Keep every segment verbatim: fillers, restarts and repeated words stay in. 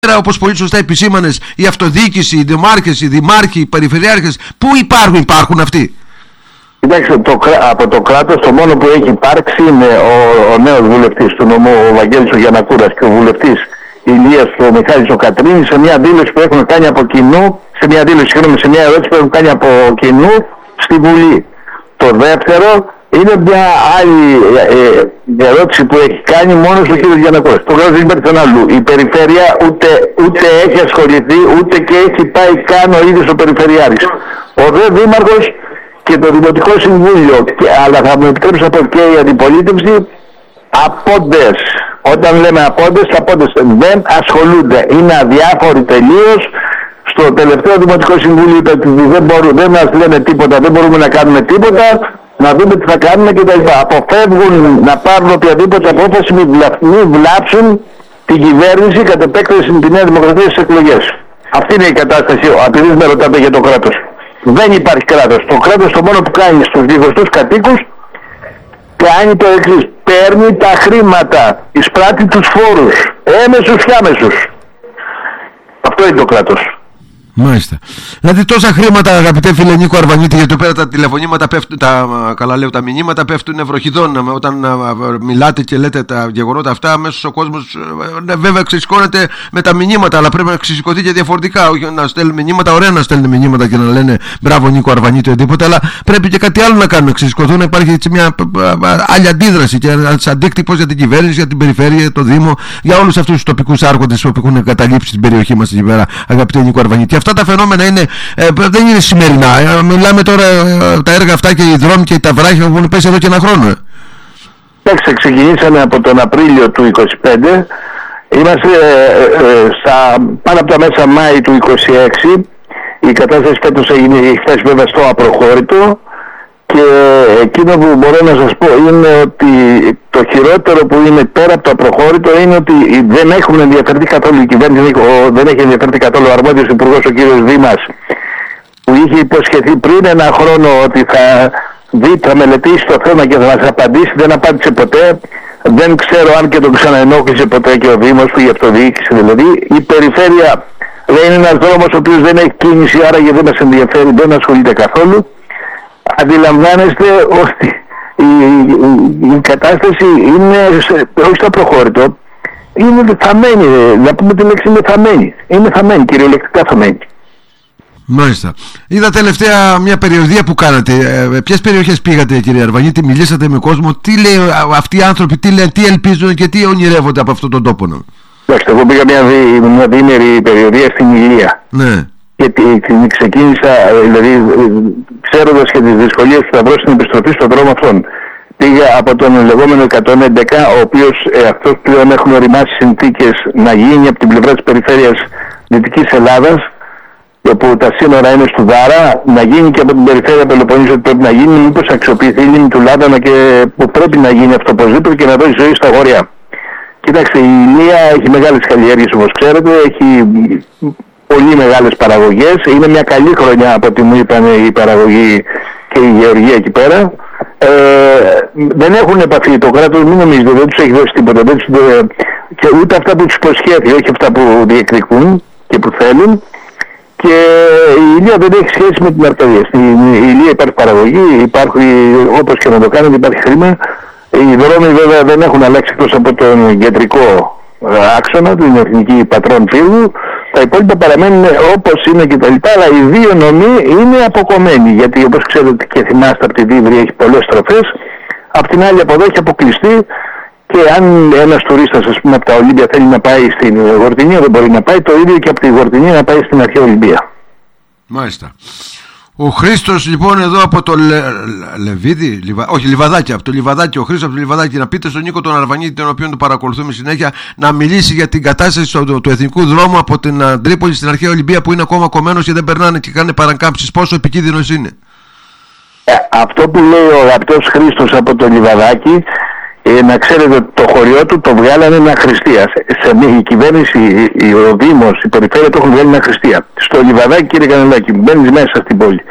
Όπως πολύ σωστά επισήμανες, η αυτοδιοίκηση, οι δημάρχες, οι δημάρχοι, οι περιφερειάρχες, πού υπάρχουν, υπάρχουν αυτοί? Κοιτάξτε, το, από το κράτος το μόνο που έχει υπάρξει είναι ο, ο νέος βουλευτής του νομού, ο Βαγγέλης ο Γιαννακούρας, και ο βουλευτής Ηλίας και ο Μιχάλης ο Κατρίνης, σε μια δήλωση που έχουν κάνει από κοινού, σε μια δήλωση, συγγνώμη, σε μια ερώτηση που έχουν κάνει από κοινού στη Βουλή. Το δεύτερο είναι μια άλλη ε, ερώτηση που έχει κάνει μόνος ο κ. Γιαννακούρας. Το κράτος δεν υπάρχει στον αλλού. Η περιφέρεια ούτε, ούτε έχει ασχοληθεί, ούτε και έχει πάει καν ο ίδιος ο περιφερειάρχης. Ο δε δήμαρχος και το Δημοτικό Συμβούλιο, και, αλλά θα μου επιτρέψω να πω και η αντιπολίτευση, απόντες. Όταν λέμε απόντες, απόντες δεν ασχολούνται. Είναι αδιάφοροι τελείως. Στο τελευταίο Δημοτικό Συμβούλιο είπε ότι δεν, μπορούν, δεν μας λένε τίποτα, δεν μπορούμε να κάνουμε τίποτα, να δούμε τι θα κάνουμε κτλ. Αποφεύγουν να πάρουν οποιαδήποτε απόφαση, μην βλάψουν την κυβέρνηση, κατ' επέκταση τη Νέα Δημοκρατία στις εκλογές. Αυτή είναι η κατάσταση, επειδή με ρωτάτε για το κράτος. Δεν υπάρχει κράτος. Το κράτος το μόνο που κάνει στους διχωστούς κατοίκους κάνει το εξής. Παίρνει τα χρήματα, εισπράττει τους φόρους, έμεσους και άμεσους. Αυτό είναι το κράτος. Μάλιστα. Δηλαδή τόσα χρήματα, αγαπητέ φίλε Νίκο Αρβανίτη, γιατί πέρα τα τηλεφωνήματα πέφτουν, τα, καλά λέω, τα μηνύματα πέφτουν βροχιδών. Όταν μιλάτε και λέτε τα γεγονότα αυτά, αμέσως ο κόσμος ναι, βέβαια ξεσηκώνεται με τα μηνύματα, αλλά πρέπει να ξεσηκωθεί και διαφορετικά. Όχι να στέλνουν μηνύματα, ωραία να στέλνουν μηνύματα και να λένε μπράβο Νίκο Αρβανίτη ή οτιδήποτε, αλλά πρέπει και κάτι άλλο να κάνουν, να ξεσηκωθούν, να υπάρχει έτσι μια άλλη αντίδραση και ένα αντίκτυπος για την κυβέρνηση, για την περιφέρεια, για το Δήμο, για όλους αυτούς τους τοπικούς άρχοντες που έχουν καταλήψει την περιοχή μας εκεί πέρα, αγαπητέ Νίκο Αρβανίτη. Αυτά τα φαινόμενα είναι, ε, δεν είναι σημερινά. Ε, μιλάμε τώρα ε, τα έργα αυτά και οι δρόμοι και τα βράχια που έχουν πέσει εδώ και ένα χρόνο. Ε. Εντάξει, ξεκινήσαμε από τον Απρίλιο του είκοσι πέντε. Είμαστε ε, ε, στα, πάνω από τα μέσα Μάη του είκοσι έξι. Η κατάσταση φέτος έγινε, έχει φτάσει βέβαια στο απροχώρητο. Και εκείνο που μπορώ να σας πω είναι ότι το χειρότερο που είναι πέρα από το απροχώρητο είναι ότι δεν έχουν ενδιαφερθεί καθόλου η κυβέρνηση, δεν έχει ενδιαφερθεί καθόλου ο αρμόδιος υπουργός, ο κύριος Δήμας, που είχε υποσχεθεί πριν ένα χρόνο ότι θα δει, θα μελετήσει το θέμα και θα μας απαντήσει, δεν απάντησε ποτέ. Δεν ξέρω αν και τον ξαναενόχλησε ποτέ και ο Δήμος που η αυτοδιοίκηση δηλαδή. Η περιφέρεια λέει είναι ένας δρόμος ο οποίος δεν έχει κίνηση, άρα και δεν μας ενδιαφέρει, δεν ασχολείται καθόλου. Αντιλαμβάνεστε ότι η, η, η κατάσταση είναι, όχι στο προχώρητο, είναι θαμένη, να πούμε τη λέξη είναι θαμένη. Είναι θαμένη, κυριολεκτικά θαμένη. Μάλιστα. Είδα τελευταία μια περιοδία που κάνατε. Ε, ποιες περιοχές πήγατε, κύριε Αρβανίτη, μιλήσατε με κόσμο, τι λέει αυτοί οι άνθρωποι, τι, λέει, τι ελπίζουν και τι ονειρεύονται από αυτόν τον τόπο? Εντάξει, εγώ πήγα μια, δι, μια διήμερη περιοδία στην Ηλία. Ναι. Και την ξεκίνησα, δηλαδή ξέροντας και τις δυσκολίες που θα βρω στην επιστροφή στον δρόμο αυτόν. Πήγα από τον λεγόμενο εκατόν έντεκα, ο οποίος ε, αυτός πλέον έχουν οριμάσει συνθήκες να γίνει από την πλευρά της περιφέρειας Δυτικής Ελλάδας, όπου τα σύνορα είναι στο Δάρα, να γίνει και από την περιφέρεια Πελοποννήσου ότι πρέπει να γίνει, μήπως αξιοποιηθεί η λίμνη του Λάδανα και που πρέπει να γίνει αυτό οπωσδήποτε και να δώσει ζωή στα αγόρια. Κοιτάξτε, η Ηλία έχει μεγάλες καλλιέργειες όπως ξέρετε, έχει πολύ μεγάλες παραγωγές. Είναι μια καλή χρονιά από ό,τι μου είπαν η παραγωγή και η γεωργία εκεί πέρα. Ε, δεν έχουν επαφή. Το κράτος μην νομίζετε, δεν τους έχει δώσει τίποτα. Δεν τους, και ούτε αυτά που τους υποσχέθη, όχι αυτά που διεκδικούν και που θέλουν. Και η Ηλία δεν έχει σχέση με την Αρκαδία. Στην Ηλία υπάρχει παραγωγή, υπάρχει, όπως και να το κάνετε, υπάρχει χρήμα. Οι δρόμοι βέβαια δεν έχουν αλλάξει εκτός από τον κεντρικό άξονα, την εθνική πατρών πύργου. Τα υπόλοιπα παραμένουν όπως είναι κτλ. Αλλά οι δύο νομοί είναι αποκομμένοι. Γιατί όπως ξέρετε και θυμάστε από τη Δίβρη έχει πολλές στροφές. Απ' την άλλη από εδώ έχει αποκλειστεί. Και αν ένας τουρίστας ας πούμε από τα Ολύμπια θέλει να πάει στην Γορτινία δεν μπορεί να πάει. Το ίδιο και από τη Γορτινία να πάει στην αρχαία Ολυμπία. Μάλιστα. Ο Χρήστος λοιπόν εδώ από το Λε... Λεβίδι, Λιβα... όχι Λιβαδάκι, από το Λιβαδάκι, ο Χρήστος από το Λιβαδάκι, να πείτε στον Νίκο τον Αρβανίτη, τον οποίο τον παρακολουθούμε συνέχεια, να μιλήσει για την κατάσταση του, του εθνικού δρόμου από την Τρίπολη στην αρχαία Ολυμπία που είναι ακόμα κομμένος και δεν περνάνε και κάνουν παρακάμψεις. Πόσο επικίνδυνος είναι? Ε, αυτό που λέει ο αγαπητός Χρήστος από το Λιβαδάκι, ε, να ξέρετε ότι το χωριό του το βγάλανε ένα Χριστία. Σε, η κυβέρνηση, η, ο Δήμος, η περιφέρεια το έχουν βγάλει ένα Χριστία. Στο Λιβαδάκι, κύριε Κανελάκη, μπαίνεις μέσα στην πόλη.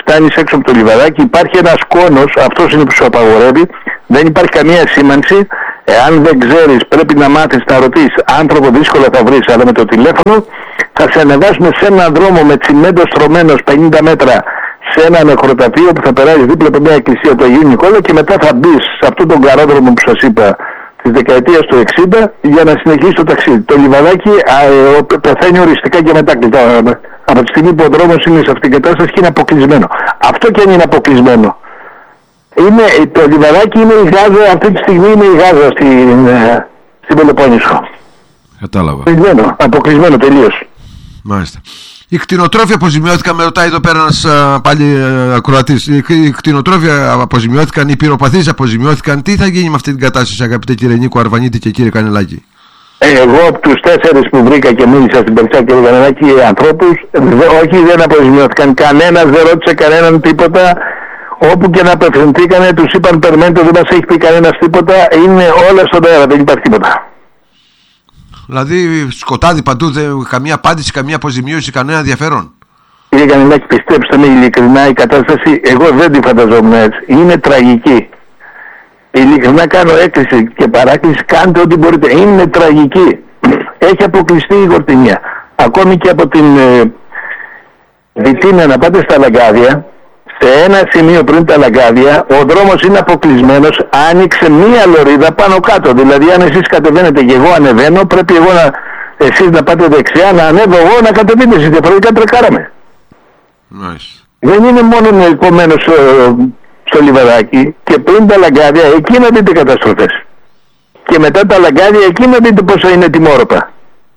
φτάνεις έξω από το λιβαδάκι, υπάρχει ένας κόνος, αυτός είναι που σου απαγορεύει, δεν υπάρχει καμία σήμανση. Εάν δεν ξέρεις, πρέπει να μάθεις να ρωτήσεις. Άνθρωπο δύσκολα θα βρεις, αλλά με το τηλέφωνο θα σε ανεβάσουμε σε έναν δρόμο με τσιμέντο στρωμένος πενήντα μέτρα σε ένα νεκροταφείο που θα περάσει δίπλα από μια εκκλησία του Αγίου Νικόλα και μετά θα μπεις σε αυτόν τον καρόδρομο που σας είπα της δεκαετίας του εξήντα για να συνεχίσεις το ταξίδι. Το λιβαδάκι α, πεθαίνει οριστικά και μετάκλητα. Από τη στιγμή που ο δρόμος είναι σε αυτήν την κατάσταση και είναι αποκλεισμένο. Αυτό και αν είναι αποκλεισμένο. Είναι, το λιβαδάκι είναι η Γάζα, αυτή τη στιγμή είναι η Γάζα στην, στην Πελοπόννησο. Κατάλαβα. Αποκλεισμένο, αποκλεισμένο τελείως. Μάλιστα. Οι κτηνοτρόφοι αποζημιώθηκαν, με ρωτάει εδώ πέρα ένας πάλι ακροατής. Οι κτηνοτρόφοι αποζημιώθηκαν, οι πυροπαθείς αποζημιώθηκαν. Τι θα γίνει με αυτή την κατάσταση, αγαπητέ κύριε Νίκο Αρβανίτη και κύριε Κανελάκη? Εγώ από τους τέσσερις που βρήκα και μίλησα στην Περτσά και Κανελάκη ανθρώπους, όχι, δεν αποζημιώθηκαν. Κανένας δεν ρώτησε κανέναν τίποτα. Όπου και να απευθυνθήκανε τους είπαν περιμένετε, δεν μας έχει πει κανένας τίποτα, είναι όλα στον αέρα, δεν υπάρχει τίποτα. Δηλαδή σκοτάδι παντού, δεν, καμία απάντηση, καμία αποζημίωση, κανένα ενδιαφέρον. Κύριε Κανελάκη, πιστέψτε με ειλικρινά, η κατάσταση εγώ δεν τη φανταζόμουν έτσι, είναι τραγική. Ειλικρινά κάνω έκκληση και παράκληση, κάντε ό,τι μπορείτε, είναι τραγική. Έχει αποκλειστεί η Γορτινία. Ακόμη και από την ε, Βιτίνα να πάτε στα Λαγκάδια, σε ένα σημείο πριν τα Λαγκάδια, ο δρόμος είναι αποκλεισμένος, άνοιξε μία λωρίδα πάνω κάτω. Δηλαδή αν εσείς κατεβαίνετε και εγώ ανεβαίνω, πρέπει εγώ να, εσείς να πάτε δεξιά, να ανέβω εγώ, να κατεβείτε εσείς, διαφορετικά τρεκάραμε. Nice. Δεν είναι μόνο εικομένο στο, στο λιβαδάκι, και πριν τα Λαγκάδια, εκεί να δείτε καταστροφές. Και μετά τα Λαγκάδια, εκεί να δείτε πόσο είναι τιμόρροπα.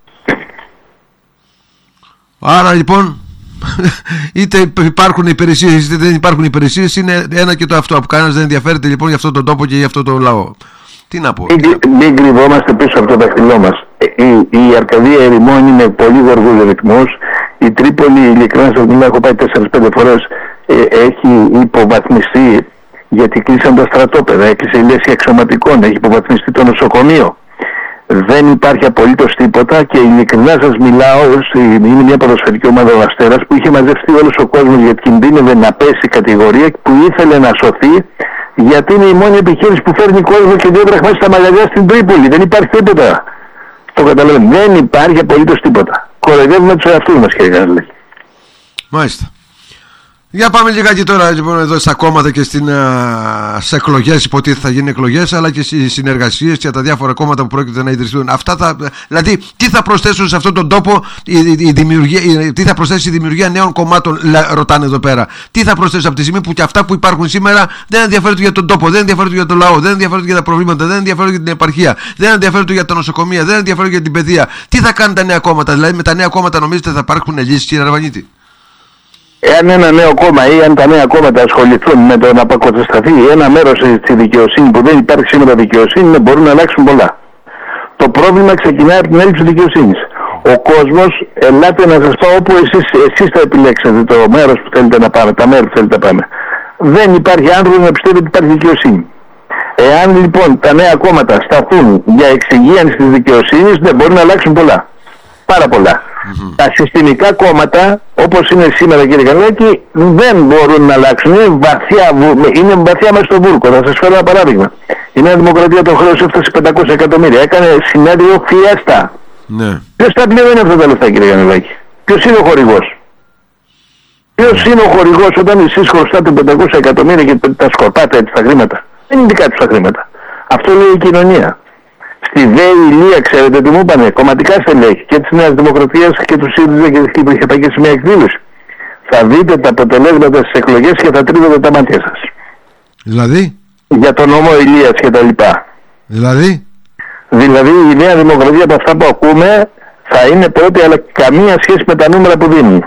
Άρα λοιπόν, είτε υπάρχουν υπηρεσίες είτε δεν υπάρχουν υπηρεσίες, είναι ένα και το αυτό. Που κανένας δεν ενδιαφέρεται λοιπόν για αυτόν τον τόπο και για αυτόν τον λαό. Τι να πω. Μην, μην κρυβόμαστε πίσω από το δάχτυλό μας. Η, η Αρκαδία ερημών είναι πολύ γοργούς ρυθμούς. Η Τρίπολη, ειλικρινά σας μιλάω, έχω πάει τέσσερις πέντε φορές, ε, έχει υποβαθμιστεί, γιατί κλείσαν τα στρατόπεδα, έκλεισε η λέσχη αξιωματικών, έχει υποβαθμιστεί το νοσοκομείο. Δεν υπάρχει απολύτως τίποτα και ειλικρινά σας μιλάω, είναι μια ποδοσφαιρική ομάδα ο Αστέρας που είχε μαζευτεί όλος ο κόσμος γιατί κινδύνευε να πέσει η κατηγορία, που ήθελε να σωθεί, γιατί είναι η μόνη επιχείρηση που φέρνει κόσμο και δύο δραχμές στα μαγαζιά στην Τρίπολη. Δεν υπάρχει τίποτα. Το καταλαβαίνω. Δεν υπάρχει απολύτως τίποτα. Κοροϊδεύουμε τους εαυτούς μας, κύριε Κανελάκη. Μάλιστα. Για πάμε λιγάκι τώρα λοιπόν εδώ στα κόμματα και στην, α, σε εκλογές, υποτίθεται θα γίνουν εκλογές, αλλά και στις συνεργασίες για τα διάφορα κόμματα που πρόκειται να ιδρυθούν. Αυτά θα, δηλαδή τι θα προσθέσουν σε αυτόν τον τόπο, η, η, η δημιουργία, η, τι θα προσθέσει η δημιουργία νέων κομμάτων, λα, ρωτάνε εδώ πέρα. Τι θα προσθέσει από τη στιγμή που και αυτά που υπάρχουν σήμερα δεν ενδιαφέρονται για τον τόπο, δεν ενδιαφέρονται για τον λαό, δεν ενδιαφέρονται για τα προβλήματα, δεν ενδιαφέρονται για την επαρχία, δεν ενδιαφέρονται για τα νοσοκομεία, δεν ενδιαφέρονται για την παιδεία. Τι θα κάνουν τα νέα κόμματα, δηλαδή με τα νέα κόμματα νομίζετε θα υπάρχουν λύσεις, κύριε Αρβανίτη? Εάν ένα νέο κόμμα ή αν τα νέα κόμματα ασχοληθούν με το να αποκατασταθεί ένα μέρος στη δικαιοσύνη που δεν υπάρχει σήμερα δικαιοσύνη, ναι, μπορούν να αλλάξουν πολλά. Το πρόβλημα ξεκινάει από την έλλειψη δικαιοσύνης. Ο κόσμος, ελάτε να σας πω όπου εσείς, εσείς θα επιλέξετε το μέρος που θέλετε να πάμε, τα μέρη που θέλετε να πάμε. Δεν υπάρχει άνθρωπος να πιστεύει ότι υπάρχει δικαιοσύνη. Εάν λοιπόν τα νέα κόμματα σταθούν για εξυγίανση της δικαιοσύνης, δεν μπορούν να αλλάξουν πολλά. Πάρα πολλά. Mm-hmm. Τα συστημικά κόμματα, όπως είναι σήμερα, κύριε Κανελάκη, δεν μπορούν να αλλάξουν. Είναι βαθιά, είναι βαθιά μέσα στο βούρκο. Θα σας φέρω ένα παράδειγμα. Η Νέα Δημοκρατία το χρέος έφτασε πεντακόσια εκατομμύρια. Έκανε συνέδριο φιέστα. Ναι. Ποιος τα πληρώνει αυτά τα λεφτά, κύριε Κανελάκη? Ποιος είναι ο χορηγός? Ποιος είναι ο χορηγός όταν εσείς χρωστάτε πεντακόσια εκατομμύρια και τα σκορπάτε έτσι τα χρήματα? Δεν είναι δικά τους τα χρήματα. Αυτό λέει η κοινωνία. Στη ΔΕΗ Ηλία, ξέρετε τι μου είπανε, κομματικά στελέχη και της Νέας Δημοκρατίας και του ΣΥΡΙΖΑ και που είχε πάει και σε μια εκδήλωση. Θα δείτε τα αποτελέσματα στις εκλογές και θα τρίβετε τα μάτια σας. Δηλαδή? Για τον νόμο Ηλίας και τα λοιπά. Δηλαδή? Δηλαδή η Νέα Δημοκρατία από αυτά που ακούμε θα είναι πρώτη, αλλά καμία σχέση με τα νούμερα που δίνει.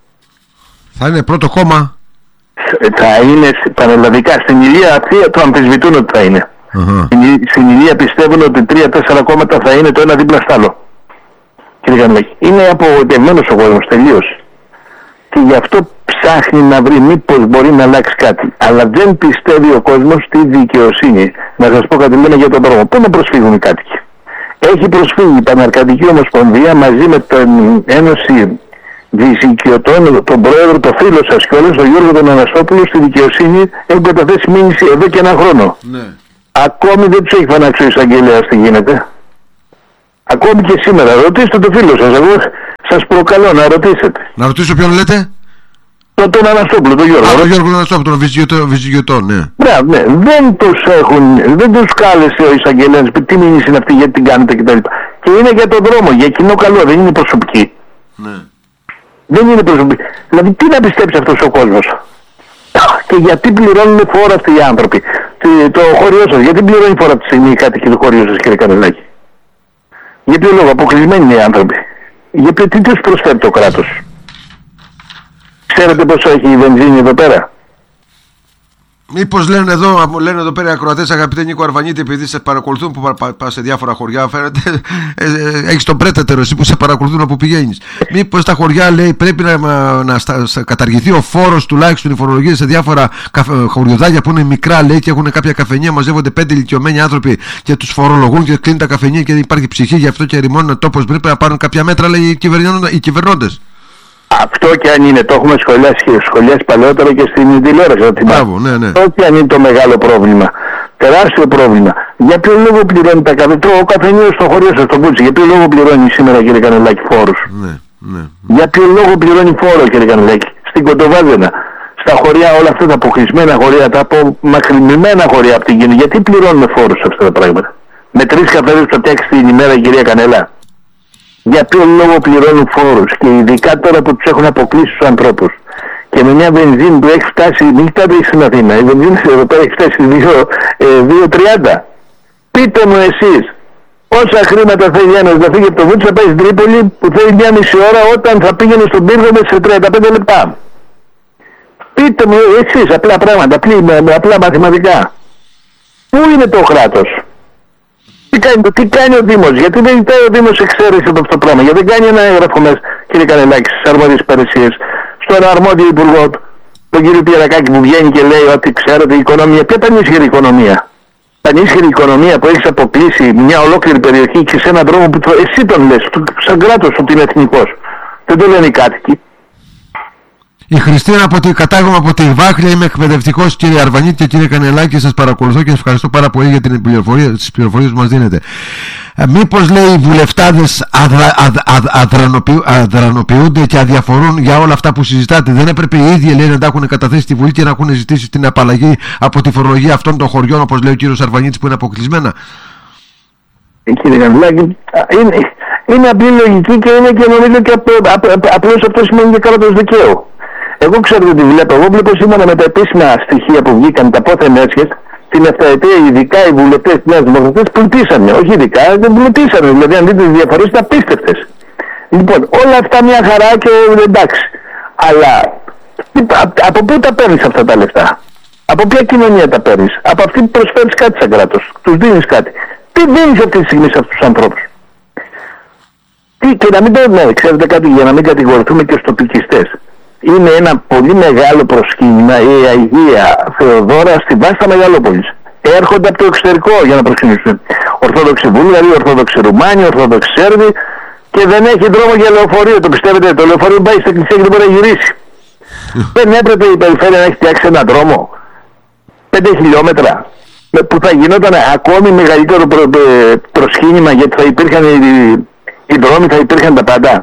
Θα είναι πρώτο κόμμα. Θα είναι πανελλαδικά. Στην Ηλία αυτή το αμφισβητούν ότι θα είναι. Uh-huh. Στην Ηλία πιστεύουν ότι τρία-τέσσερα κόμματα θα είναι το ένα δίπλα στο άλλο. Κύριε Κανελάκη, είναι απογοητευμένος ο κόσμος τελείως. Και γι' αυτό ψάχνει να βρει μήπως μπορεί να αλλάξει κάτι. Αλλά δεν πιστεύει ο κόσμος στη δικαιοσύνη. Να σας πω κάτι λένε για τον δρόμο. Πού να προσφύγουν οι κάτοικοι? Έχει προσφύγει η Παναρκαδική Ομοσπονδία μαζί με την Ένωση δυσικιωτών τον πρόεδρο, το φίλο σας κιόλας, τον Γιώργο τον Αναστόπουλο, στη δικαιοσύνη έχουν καταθέσει μήνυση εδώ και ένα χρόνο. Ναι. Ακόμη δεν τους έχει φανάξει ο εισαγγελέας τι γίνεται. Ακόμη και σήμερα. Ρωτήστε το φίλο σας. Εγώ σας προκαλώ να ρωτήσετε. Να ρωτήσω ποιον λέτε? Το, τον Αναστόπουλο, τον Γιώργο. Α, τον Γιώργο Αναστόπουλο, τον Βυζιγιωτό, ναι. Μπράβο, ναι. Δεν τους έχουν, δεν τους κάλεσε ο εισαγγελέας. Τι μήνυση είναι αυτή, γιατί την κάνετε κτλ. Και είναι για τον δρόμο, για κοινό καλό, δεν είναι προσωπική. Ναι. Δεν είναι προσωπική. Δηλαδή, τι να πιστέψει αυτός ο κόσμος. Και γιατί πληρώνουν φόρα αυτοί οι άνθρωποι. Το χωριό σας, γιατί πληρώνει φόρα από τη στιγμή οι κάτοικοι του χωριού σας, κύριε Κανελάκη? Για ποιο λόγο? Αποκλεισμένοι είναι οι άνθρωποι. Για ποιο, τι τους προσφέρει το κράτος? Ξέρετε πόσο έχει η βενζίνη εδώ πέρα? Μήπως λένε εδώ, λένε εδώ πέρα οι ακροατές, αγαπητέ Νίκο Αρβανίτη, επειδή σε παρακολουθούν που πας πα, σε διάφορα χωριά, φαίνεται ε, ε, έχεις τον πρέτατερο εσύ που σε παρακολουθούν όπου πηγαίνεις. Μήπως στα χωριά, λέει, πρέπει να, να, να στα, να καταργηθεί ο φόρος τουλάχιστον η φορολογία σε διάφορα καφε, χωριοδάκια που είναι μικρά, λέει, και έχουν κάποια καφενεία, μαζεύονται πέντε ηλικιωμένοι άνθρωποι και τους φορολογούν και κλείνουν τα καφενεία και υπάρχει ψυχή, γι' αυτό και ερημώνουν τόπος. Πρέπει να πάρουν κάποια μέτρα, λέει, οι κυβερνώντες. Αυτό και αν είναι, το έχουμε σχολιάσει, σχολιάσει παλαιότερα και στην τηλεόραση. Μπράβο, ναι, ναι. Αυτό και αν είναι το μεγάλο πρόβλημα. Τεράστιο πρόβλημα. Για ποιο λόγο πληρώνει τα καφενεία, ο καφενείο στο χωριό σας, στο Πούτσι, για ποιο λόγο πληρώνει σήμερα, κύριε Κανελάκη, φόρους? Ναι, ναι. Για ποιο λόγο πληρώνει φόρο, κύριε Κανελάκη? Στην Κοντοβάδαινα, στα χωριά, όλα αυτά τα αποκλεισμένα χωριά, τα απομακρυνμένα χωριά από την κοινή, γιατί πληρώνουμε φόρους αυτά τα πράγματα? Με τρεις καφέδες που θα φτιάξει την ημέρα η κυρία Κανελά. Για ποιο λόγο πληρώνουν φόρους? Και ειδικά τώρα που τους έχουν αποκλείσει τους ανθρώπους. Και με μια βενζίνη που έχει φτάσει, μην κοιτάτε στην Αθήνα, η βενζίνη εδώ πέρα έχει φτάσει δύο τριάντα. Πείτε μου εσείς, πόσα χρήματα θέλει ένας να φύγει από το Βούτσα, πάει στην Τρίπολη, που θέλει μια μισή ώρα, όταν θα πήγαινε στον Πύργο σε τριάντα πέντε λεπτά. Πείτε μου εσείς απλά πράγματα, απλή, με, με απλά μαθηματικά. Πού είναι το κράτος? Τι κάνει, τι κάνει ο Δήμος? Γιατί δεν ζητάει ο Δήμος εξαίρεση από αυτό το πράγμα? Γιατί δεν κάνει ένα έγγραφο μέσα, κύριε Κανελάκη, στις αρμόδιες υπηρεσίες, στον αρμόδιο υπουργό, τον κύριο Πιερακάκη, που βγαίνει και λέει ότι ξέρετε η οικονομία? Ποια πανίσχυρη οικονομία? Πανίσχυρη οικονομία που έχεις αποκλείσει μια ολόκληρη περιοχή και σε έναν δρόμο που το, εσύ τον λες, σαν κράτος ότι είναι εθνικός. Δεν το λένε οι κάτοικοι. Η Χριστίνα από τη κατάγομαι από τη Βάχλια, είμαι εκπαιδευτικός, κύριε Αρβανίτη και κύριε Κανελάκη, σας παρακολουθώ και σας ευχαριστώ πάρα πολύ για την πληροφορία, τις πληροφορίες που μας δίνετε. Ε, μήπως, λέει, οι βουλευτάδες αδρα, αδ, αδ, αδρανοποιου, αδρανοποιούνται και αδιαφορούν για όλα αυτά που συζητάτε? Δεν έπρεπε οι ίδιοι, λέει, να τα έχουν καταθέσει στη Βουλή και να έχουν ζητήσει την απαλλαγή από τη φορολογία αυτών των χωριών, όπως λέει ο κύριος Αρβανίτης, που είναι αποκλεισμένα? Ε, κύριε Κανελάκη, είναι, είναι απλή λογική και είναι και νομίζω και απλώς αυτό σημαίνει και κράτος δικαίου. Εγώ ξέρω τι βλέπω. Εγώ βλέπω σήμερα με τα επίσημα στοιχεία που βγήκαν, τα πόθεν έσχες, την εφταετία, ειδικά οι βουλευτές της Νέας Δημοκρατίας πλουτίσανε. Όχι ειδικά, δεν πλουτίσανε. Δηλαδή, αν δείτε τις διαφορές, είναι απίστευτες. Λοιπόν, όλα αυτά μια χαρά και εντάξει. Αλλά από πού τα παίρνεις αυτά τα λεφτά? Από ποια κοινωνία τα παίρνεις? Από αυτή που προσφέρεις κάτι σαν κράτος. Τους δίνεις κάτι. Τι δίνεις αυτή τη στιγμή σε αυτούς τους ανθρώπους? Τι, και να μην το, ναι, ξέρετε κάτι, για να μην κατηγορηθούμε και ως τοπικιστές. Είναι ένα πολύ μεγάλο προσκύνημα η Αγία Θεοδώρα στη Βάστα Μεγαλόπολης. Έρχονται από το εξωτερικό για να προσκυνήσουν. Ορθόδοξοι Βούλγαροι, Ορθόδοξοι Ρουμάνοι, Ορθόδοξοι Σέρβοι, και δεν έχει δρόμο για λεωφορείο. Το πιστεύετε? Το λεωφορείο πάει στην εκκλησία και δεν μπορεί να γυρίσει. Δεν έπρεπε η περιφέρεια να έχει φτιάξει έναν δρόμο πέντε χιλιόμετρα που θα γινόταν ακόμη μεγαλύτερο προ, προσκύνημα, γιατί θα υπήρχαν οι, οι δρόμοι, θα υπήρχαν τα πάντα.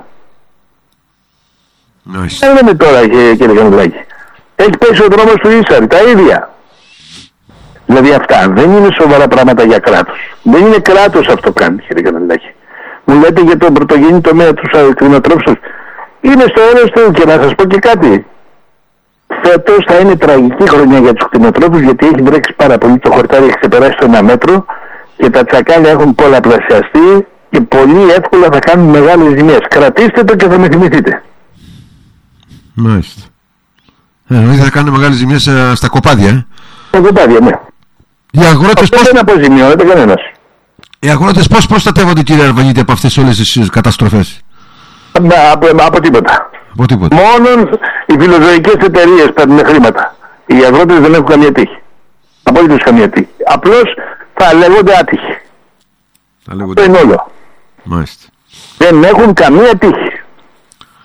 Δεν λέμε τώρα, κύριε Κανελάκη. Έχει πέσει ο δρόμος του Ίσαρη, τα ίδια. Δηλαδή αυτά δεν είναι σοβαρά πράγματα για κράτος. Δεν είναι κράτος αυτό κάνει, κύριε Κανελάκη. Μου λέτε για τον πρωτογενή τομέα του κτηνοτρόφους. Είναι στο όρος του, και να σας πω και κάτι. Φέτος θα είναι τραγική χρονιά για τους κτηνοτρόφους, γιατί έχει βρέξει πάρα πολύ. Το χορτάρι έχει ξεπεράσει το ένα μέτρο και τα τσακάλια έχουν πολλαπλασιαστεί και πολύ εύκολα θα κάνουν μεγάλες ζημιές. Κρατήστε το και θα με θυμηθείτε. Μάλιστα. Ε, νομίζω θα κάνουν μεγάλες ζημιές στα κοπάδια. Ε. Στα κοπάδια, ναι. Οι αγρότες πώς... δεν αποζημιώνεται κανένας. Οι αγρότες πώς προστατεύονται, κύριε Αρβανίτη, από αυτές όλες τις καταστροφές? Από, από, από τίποτα. Από τίποτα. Μόνο οι φιλοζωικές εταιρείες παίρνουν χρήματα. Οι αγρότες δεν έχουν καμία τύχη. Απολύτως καμία τύχη. Απλώς θα λέγονται άτυχοι. Θα λέγονται... Αυτό είναι όλο. Μάλιστα. Δεν έχουν καμία τύχη.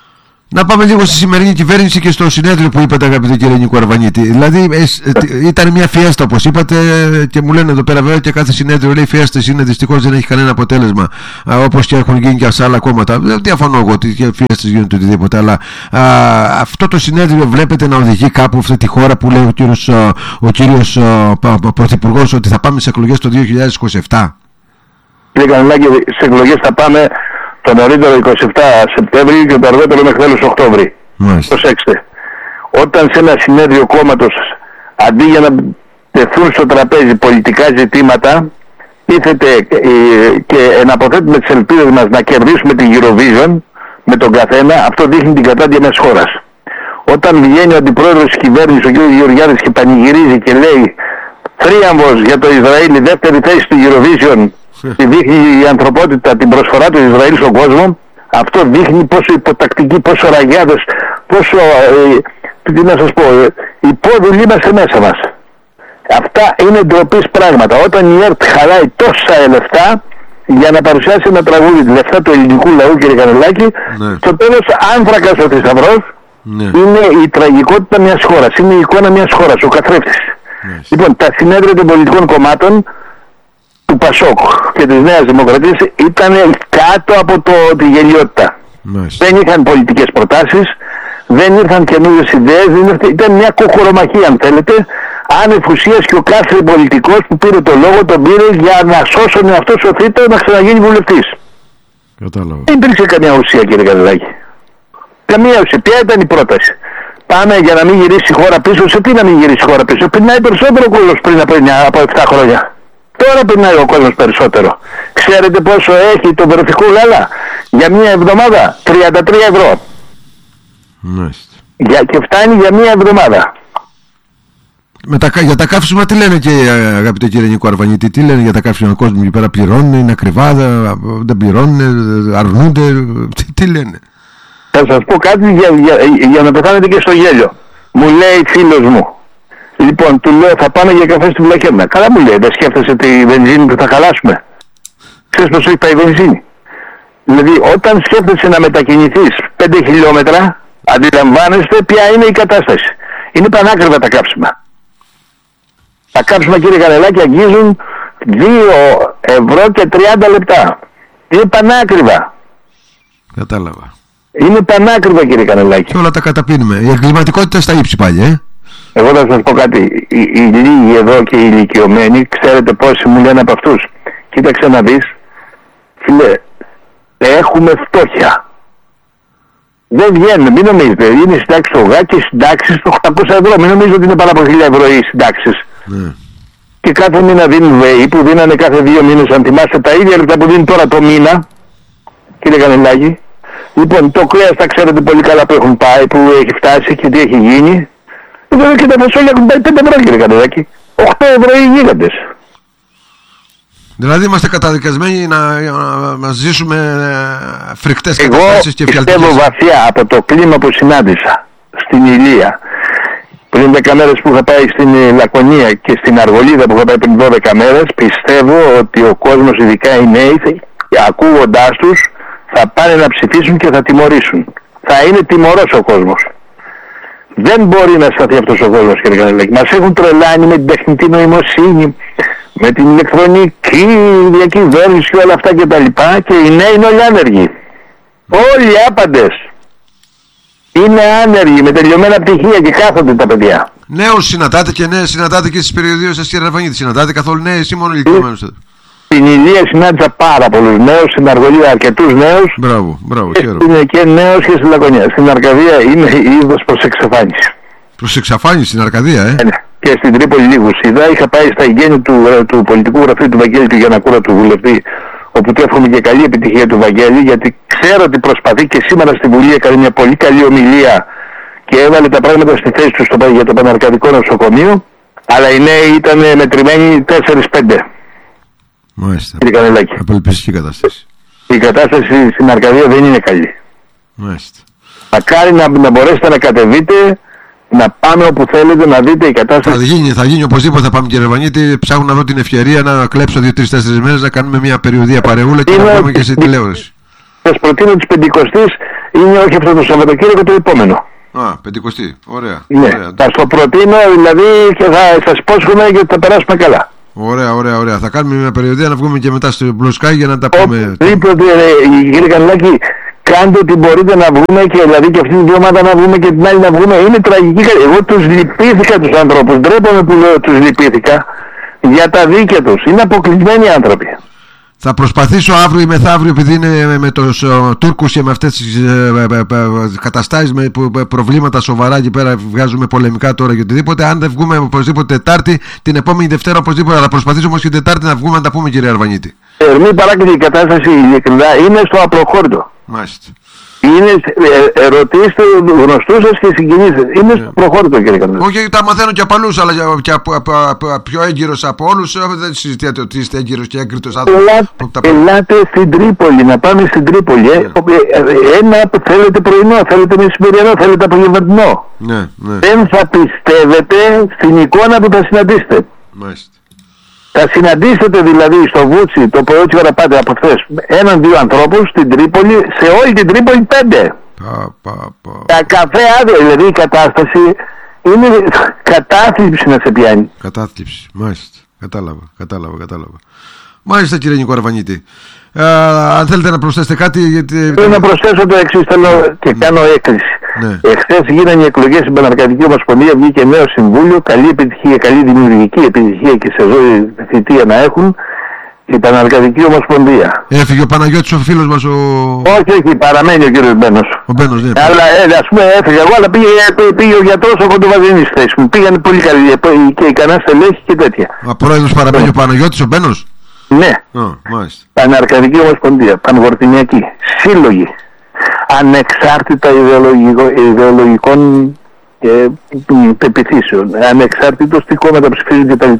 Να πάμε λίγο στη σημερινή κυβέρνηση και στο συνέδριο που είπατε, αγαπητέ κύριε Νίκο Αρβανίτη. Δηλαδή ε, ήταν μια φιέστα, όπως είπατε, και μου λένε εδώ πέρα βέβαια και κάθε συνέδριο λέει φιέστες είναι, δυστυχώς δεν έχει κανένα αποτέλεσμα. Όπως και έχουν γίνει και σε άλλα κόμματα. Δεν διαφωνώ εγώ ότι φιέστες γίνονται οτιδήποτε, αλλά α, αυτό το συνέδριο βλέπετε να οδηγεί κάπου αυτή τη χώρα που λέει ο κύριος, ο κύριος Πρωθυπουργός ότι θα πάμε σε εκλογές το δύο χιλιάδες είκοσι επτά. Κύριε Κανελάκη, σε εκλογές θα πάμε το νωρίτερο είκοσι επτά Σεπτέμβρη και το αργότερο μέχρι τέλος Οκτώβρη. Προσέξτε. Όταν σε ένα συνέδριο κόμματος, αντί για να τεθούν στο τραπέζι πολιτικά ζητήματα, τίθεται και εναποθέτουμε τις ελπίδες μας να κερδίσουμε την Eurovision με τον καθένα, αυτό δείχνει την κατάντια μιας χώρας. Όταν βγαίνει ο αντιπρόεδρος της κυβέρνησης, ο κ. Γεωργιάδης, και πανηγυρίζει και λέει θρίαμβος για το Ισραήλ, η δεύτερη θέση στη Eurovision, και δείχνει η ανθρωπότητα την προσφορά του Ισραήλ στον κόσμο, αυτό δείχνει πόσο υποτακτικοί, πόσο ραγιάδες, πόσο, ε, τι να σας πω, ε, υπόδουλοι είμαστε μέσα μας. Αυτά είναι ντροπής πράγματα. Όταν η ΕΡΤ χαλάει τόσα λεφτά για να παρουσιάσει ένα τραγούδι, λεφτά του ελληνικού λαού, κύριε Κανελάκη, ναι. Στο τέλος άνθρακας ο θησαυρός, ναι. Είναι η τραγικότητα μιας χώρας, είναι η εικόνα μιας χώρας, ο καθρέφτης. Ναι. Λοιπόν, τα συνέδρια των πολιτικών κομμάτων του Πασόκ και της Νέας Δημοκρατίας ήταν κάτω από το, τη γελιότητα. Μάλιστα. Δεν είχαν πολιτικές προτάσεις, δεν ήρθαν καινούριες ιδέες, δεν ήρθαν, ήταν μια κοκορομαχία αν θέλετε, άνευ ουσίας, και ο κάθε πολιτικός που πήρε το λόγο τον πήρε για να σώσουν αυτό σωθείτε να ξαναγίνει βουλευτής. Κατάλαβα. Δεν υπήρξε καμία ουσία, κύριε Κανελάκη. Καμία ουσία. Ποια ήταν η πρόταση? Πάμε για να μην γυρίσει η χώρα πίσω. Σε τι να μην γυρίσει η χώρα πίσω? Περνάει περισσότερο ο κόσμος πριν από επτά χρόνια. Τώρα περνάει ο κόσμος περισσότερο. Ξέρετε πόσο έχει το βρεφικό γάλα για μία εβδομάδα? τριάντα τρία ευρώ. Μάλιστα. Για, και φτάνει για μία εβδομάδα. Με τα, για τα καύσιμα τι λένε, και αγαπητέ κύριε Νίκο Αρβανίτη, τι λένε για τα καύσιμα? Ο κόσμος εκεί πέρα πληρώνουν, είναι ακριβά, δεν πληρώνουν, αρνούνται, τι, τι λένε? Θα σας πω κάτι για, για, για να πεθάνετε και στο γέλιο. Μου λέει φίλος μου, λοιπόν, του λέω θα πάμε για καφέ στη Βλαχέρνα. Καλά, μου λέει, δεν σκέφτεσαι τη βενζίνη που θα χαλάσουμε? Ξέρεις πως έχει πάει η βενζίνη? Δηλαδή όταν σκέφτεσαι να μετακινηθείς πέντε χιλιόμετρα, αντιλαμβάνεστε ποια είναι η κατάσταση. Είναι πανάκριβα τα κάψιμα. Τα κάψιμα, κύριε Κανελάκη, αγγίζουν δύο ευρώ και τριάντα λεπτά. Είναι πανάκριβα. Κατάλαβα. Είναι πανάκριβα, κύριε Κανελάκη. Και όλα τα καταπίνουμε. Η εγκληματικότητα στα ύψη πάλι, ε. Εγώ θα σας πω κάτι. Οι, οι λίγοι εδώ και οι ηλικιωμένοι, ξέρετε πόσοι μου λένε από αυτούς? Κοίταξε να δεις, φίλε, έχουμε φτώχεια. Δεν βγαίνουν, μην νομίζετε. Είναι συντάξεις στο ΓΑ και συντάξεις στο οκτακόσια ευρώ. Μην νομίζετε ότι είναι πάνω από χίλια ευρώ οι συντάξεις. Ναι. Και κάθε μήνα δίνουν ΒΕΗ που δίνανε κάθε δύο μήνες, αν θυμάστε, τα ίδια λεπτά που δίνουν τώρα το μήνα, κύριε Κανελάκη. Λοιπόν, το κρέας τα ξέρετε πολύ καλά που έχουν πάει, που έχει φτάσει και τι έχει γίνει. Εδώ και τα φασόλια έχουν πάει πέντε ευρώ, κύριε Κανελάκη. οκτώ ευρώ οι γίγαντες. Δηλαδή είμαστε καταδικασμένοι να, να, να ζήσουμε φρικτές καταστάσεις και φιαλτικές. Εγώ πιστεύω βαθιά από το κλίμα που συνάντησα στην Ηλία πριν δέκα μέρες που είχα πάει στην Λακωνία και στην Αργολίδα που είχα πάει πριν δώδεκα μέρες, πιστεύω ότι ο κόσμος, ειδικά οι νέοι, ακούγοντάς τους, θα πάνε να ψηφίσουν και θα τιμωρήσουν. Θα είναι τιμωρός ο κόσμος. Δεν μπορεί να σταθεί αυτός ο κόσμος, κύριε Κανελάκη. Μας έχουν τρελάνει με την τεχνητή νοημοσύνη, με την ηλεκτρονική διακυβέρνηση και όλα αυτά και τα λοιπά, και οι νέοι είναι όλοι άνεργοι. Όλοι άπαντες είναι άνεργοι με τελειωμένα πτυχία και κάθονται τα παιδιά. Νέους συναντάτε και νέες συναντάτε και στις περιοδίες σας, κύριε Αρβανίτη? Συναντάτε καθόλου νέες ή μόνο ηλικιωμένους? Στην Ηλία συνάντησα πάρα πολλούς νέους, στην Αργολίδα αρκετούς νέους. Μπράβο, μπράβο, και είναι και νέος και στην Λακωνία. Στην Αρκαδία είναι είδος προς εξαφάνιση. Προς εξαφάνιση στην Αρκαδία, ε? Ναι. Και στην Τρίπολη λίγους είδα. Είχα πάει στα εγγένεια του, του πολιτικού γραφείου του Βαγγέλη του Γιαννακούρα, του βουλευτή, όπου του εύχομαι και καλή επιτυχία του Βαγγέλη, γιατί ξέρω ότι προσπαθεί και σήμερα στη Βουλή έκανε μια πολύ καλή ομιλία και έβαλε τα πράγματα στη θέση του στο, για το Παναρκαδικό νοσοκομείο, αλλά οι νέοι ήταν μετρημένοι τέσσερα πέντε. Μάλιστα. Απελπιστική κατάσταση. Η κατάσταση στην Αρκαδία δεν είναι καλή. Μάλιστα. Μακάρι να, να μπορέσετε να κατεβείτε, να πάμε όπου θέλετε, να δείτε η κατάσταση. Θα γίνει, θα γίνει οπωσδήποτε, θα πάμε, κύριε Αρβανίτη. Ψάχνω να βρω την ευκαιρία να κλέψω δύο τρεις τέσσερις μέρες να κάνουμε μια περιοδία παρεούλα και είναι, να πάμε και σε τηλεόραση. Σας προτείνω της Πεντηκοστής, είναι όχι αυτό το Σαββατοκύριακο, το επόμενο. Α, Πεντηκοστή, ωραία. Ναι, ωραία. θα στο προτείνω δηλαδή και θα σας υπόσχομαι και θα περάσουμε καλά. Ωραία, ωραία, ωραία. Θα κάνουμε μια περιοδία να βγούμε και μετά στο Blue Sky για να τα πούμε. Οπωσδήποτε, κύριε Κανελάκη, κάντε ό,τι μπορείτε να βγούμε και δηλαδή και αυτή την εβδομάδα να βγούμε και την άλλη να βγούμε. Είναι τραγική. Εγώ τους λυπήθηκα τους ανθρώπους. Ντρέπομαι που λέω τους λυπήθηκα για τα δίκαια τους. Είναι αποκλεισμένοι άνθρωποι. Θα προσπαθήσω αύριο ή μεθαύριο, επειδή είναι με τους Τούρκους και με αυτές τις ε, ε, ε, καταστάσεις με προβλήματα σοβαρά εκεί πέρα, βγάζουμε πολεμικά τώρα και οτιδήποτε. Αν δεν βγούμε οπωσδήποτε Τετάρτη, την επόμενη Δευτέρα οπωσδήποτε. Θα προσπαθήσω όμως και Τετάρτη να βγούμε να τα πούμε, κύριε Αρβανίτη. Ερμή παράκληση, η κατάσταση ειλικρινά είναι στο απροχώρητο. Μάλιστα. Είναι, ε, ε, ρωτήστε γνωστούς σας και συγγενείς σας. Είναι στο προχώρητο, κύριε Κανέλη. Όχι, τα μαθαίνω και από αλλούς, αλλά και από, από, από, από πιο έγκυρος από όλους. Δεν συζητιέται ότι είστε έγκυρος και έγκριτος άνθρωπος. Ελάτε, ελάτε στην Τρίπολη, να πάμε στην Τρίπολη. Ε. Ένα θέλετε πρωινό, θέλετε μεσημεριανό, θέλετε απογευματινό. Ναι, ναι. Δεν θα πιστεύετε στην εικόνα που θα συναντήσετε. Μάλιστα. Θα συναντήσετε δηλαδή στο Βούτσι το πρωί ώρα πάτε από χθες έναν-δύο ανθρώπους στην Τρίπολη, σε όλη την Τρίπολη πέντε. Πα, πα, πα. Τα καφέ άδεια, δηλαδή η κατάσταση είναι κατάθλιψη να σε πιάνει. Κατάθλιψη, μάλιστα. Κατάλαβα, κατάλαβα, κατάλαβα. Μάλιστα, κύριε Νίκο Αρβανίτη. Ε, αν θέλετε να προσθέσετε κάτι, γιατί... Θέλω να προσθέσω το εξής, θέλω και κάνω έκκληση. Ναι. Εχθές γίνανε οι εκλογές στην Παναρκαδική Ομοσπονδία, βγήκε νέο συμβούλιο, καλή επιτυχία, καλή δημιουργική επιτυχία και σε ζωή θητεία να έχουν η Παναρκαδική Ομοσπονδία. Έφυγε ο Παναγιώτης ο φίλος μας ο... Όχι, όχι, παραμένει ο κύριος Μπένος. Ο Μπένος, ναι. Αλλά ε, ας πούμε έφυγε εγώ, αλλά πήγε, πήγε ο γιατρός ο Κοντοβαζίνης στη θέση μου. Πήγανε πολύ καλή και η κανένα στελέχη και τέτοια. Ο πρόεδρος παραμένει ο Παναγιώτης ο Μπένος. Ναι. Oh, μάλιστα. Παναρκαδική Ομοσπονδία, Πανγορτινιακή, σύλλογοι, ανεξάρτητα ιδεολογικών ε, πεπιθήσεων, ανεξάρτητος τι κόμματα ψηφίζουν κτλ.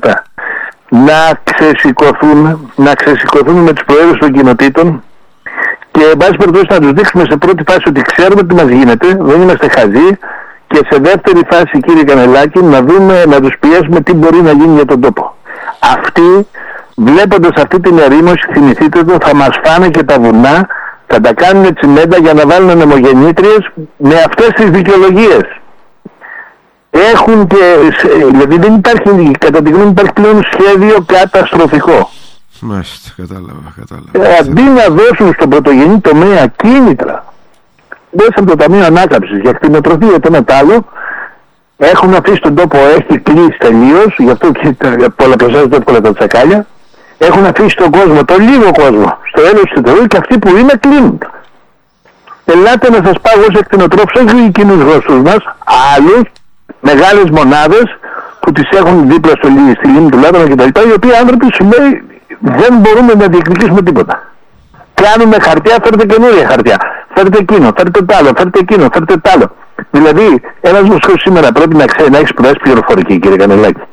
Να ξεσηκωθούν, να ξεσηκωθούν με τους προέδρους των κοινοτήτων και εν πάση περιπτώσει να τους δείξουμε σε πρώτη φάση ότι ξέρουμε τι μας γίνεται, δεν είμαστε χαζοί, και σε δεύτερη φάση, κύριε Κανελάκη, να δούμε, να τους πιέσουμε τι μπορεί να γίνει για τον τόπο. Αυτοί, βλέποντας αυτή την ερήμωση, θυμηθείτε το, θα μας φάνε και τα βουνά, θα τα κάνουν τσιμέντα για να βάλουν ανεμογεννήτριες με αυτές τις δικαιολογίες. Έχουν και, δηλαδή δεν υπάρχει, κατά τη γνώμη υπάρχει πλέον σχέδιο καταστροφικό. Μάλιστα, κατάλαβα, κατάλαβα. Ε, αντί να δώσουν στον πρωτογενή τομέα κίνητρα, δώσαν το Ταμείο Ανάκαμψης για κτηνοτροφία το ένα τ' άλλο, έχουν αφήσει τον τόπο, έχει κλείσει τελείως, γι' αυτό και πολλαπλασιάζονται εύκολα τα τσακάλια. Έχουν αφήσει τον κόσμο, τον λίγο κόσμο, στο έλεος του Θεού και αυτοί που είναι κλείνουν. Ελάτε να σας πάω ως εκτινοτρόφους, όχι οι κοινούς γνωστούς μας, άλλους, μεγάλες μονάδες που τις έχουν δίπλα στο, στη λίμνη του Λάτωνα κτλ. Οι οποίοι άνθρωποι σου λέει δεν μπορούμε να διεκδικήσουμε τίποτα. Κάνουμε χαρτιά, φέρτε καινούρια χαρτιά. Φέρτε εκείνο, φέρτε τ' άλλο, φέρτε εκείνο, φέρτε τ' άλλο. Δηλαδή, ένας μουσικός σήμερα πρέπει να ξέρει να έχει σπουδάσει πληροφορική, κύριε Κανελάκη.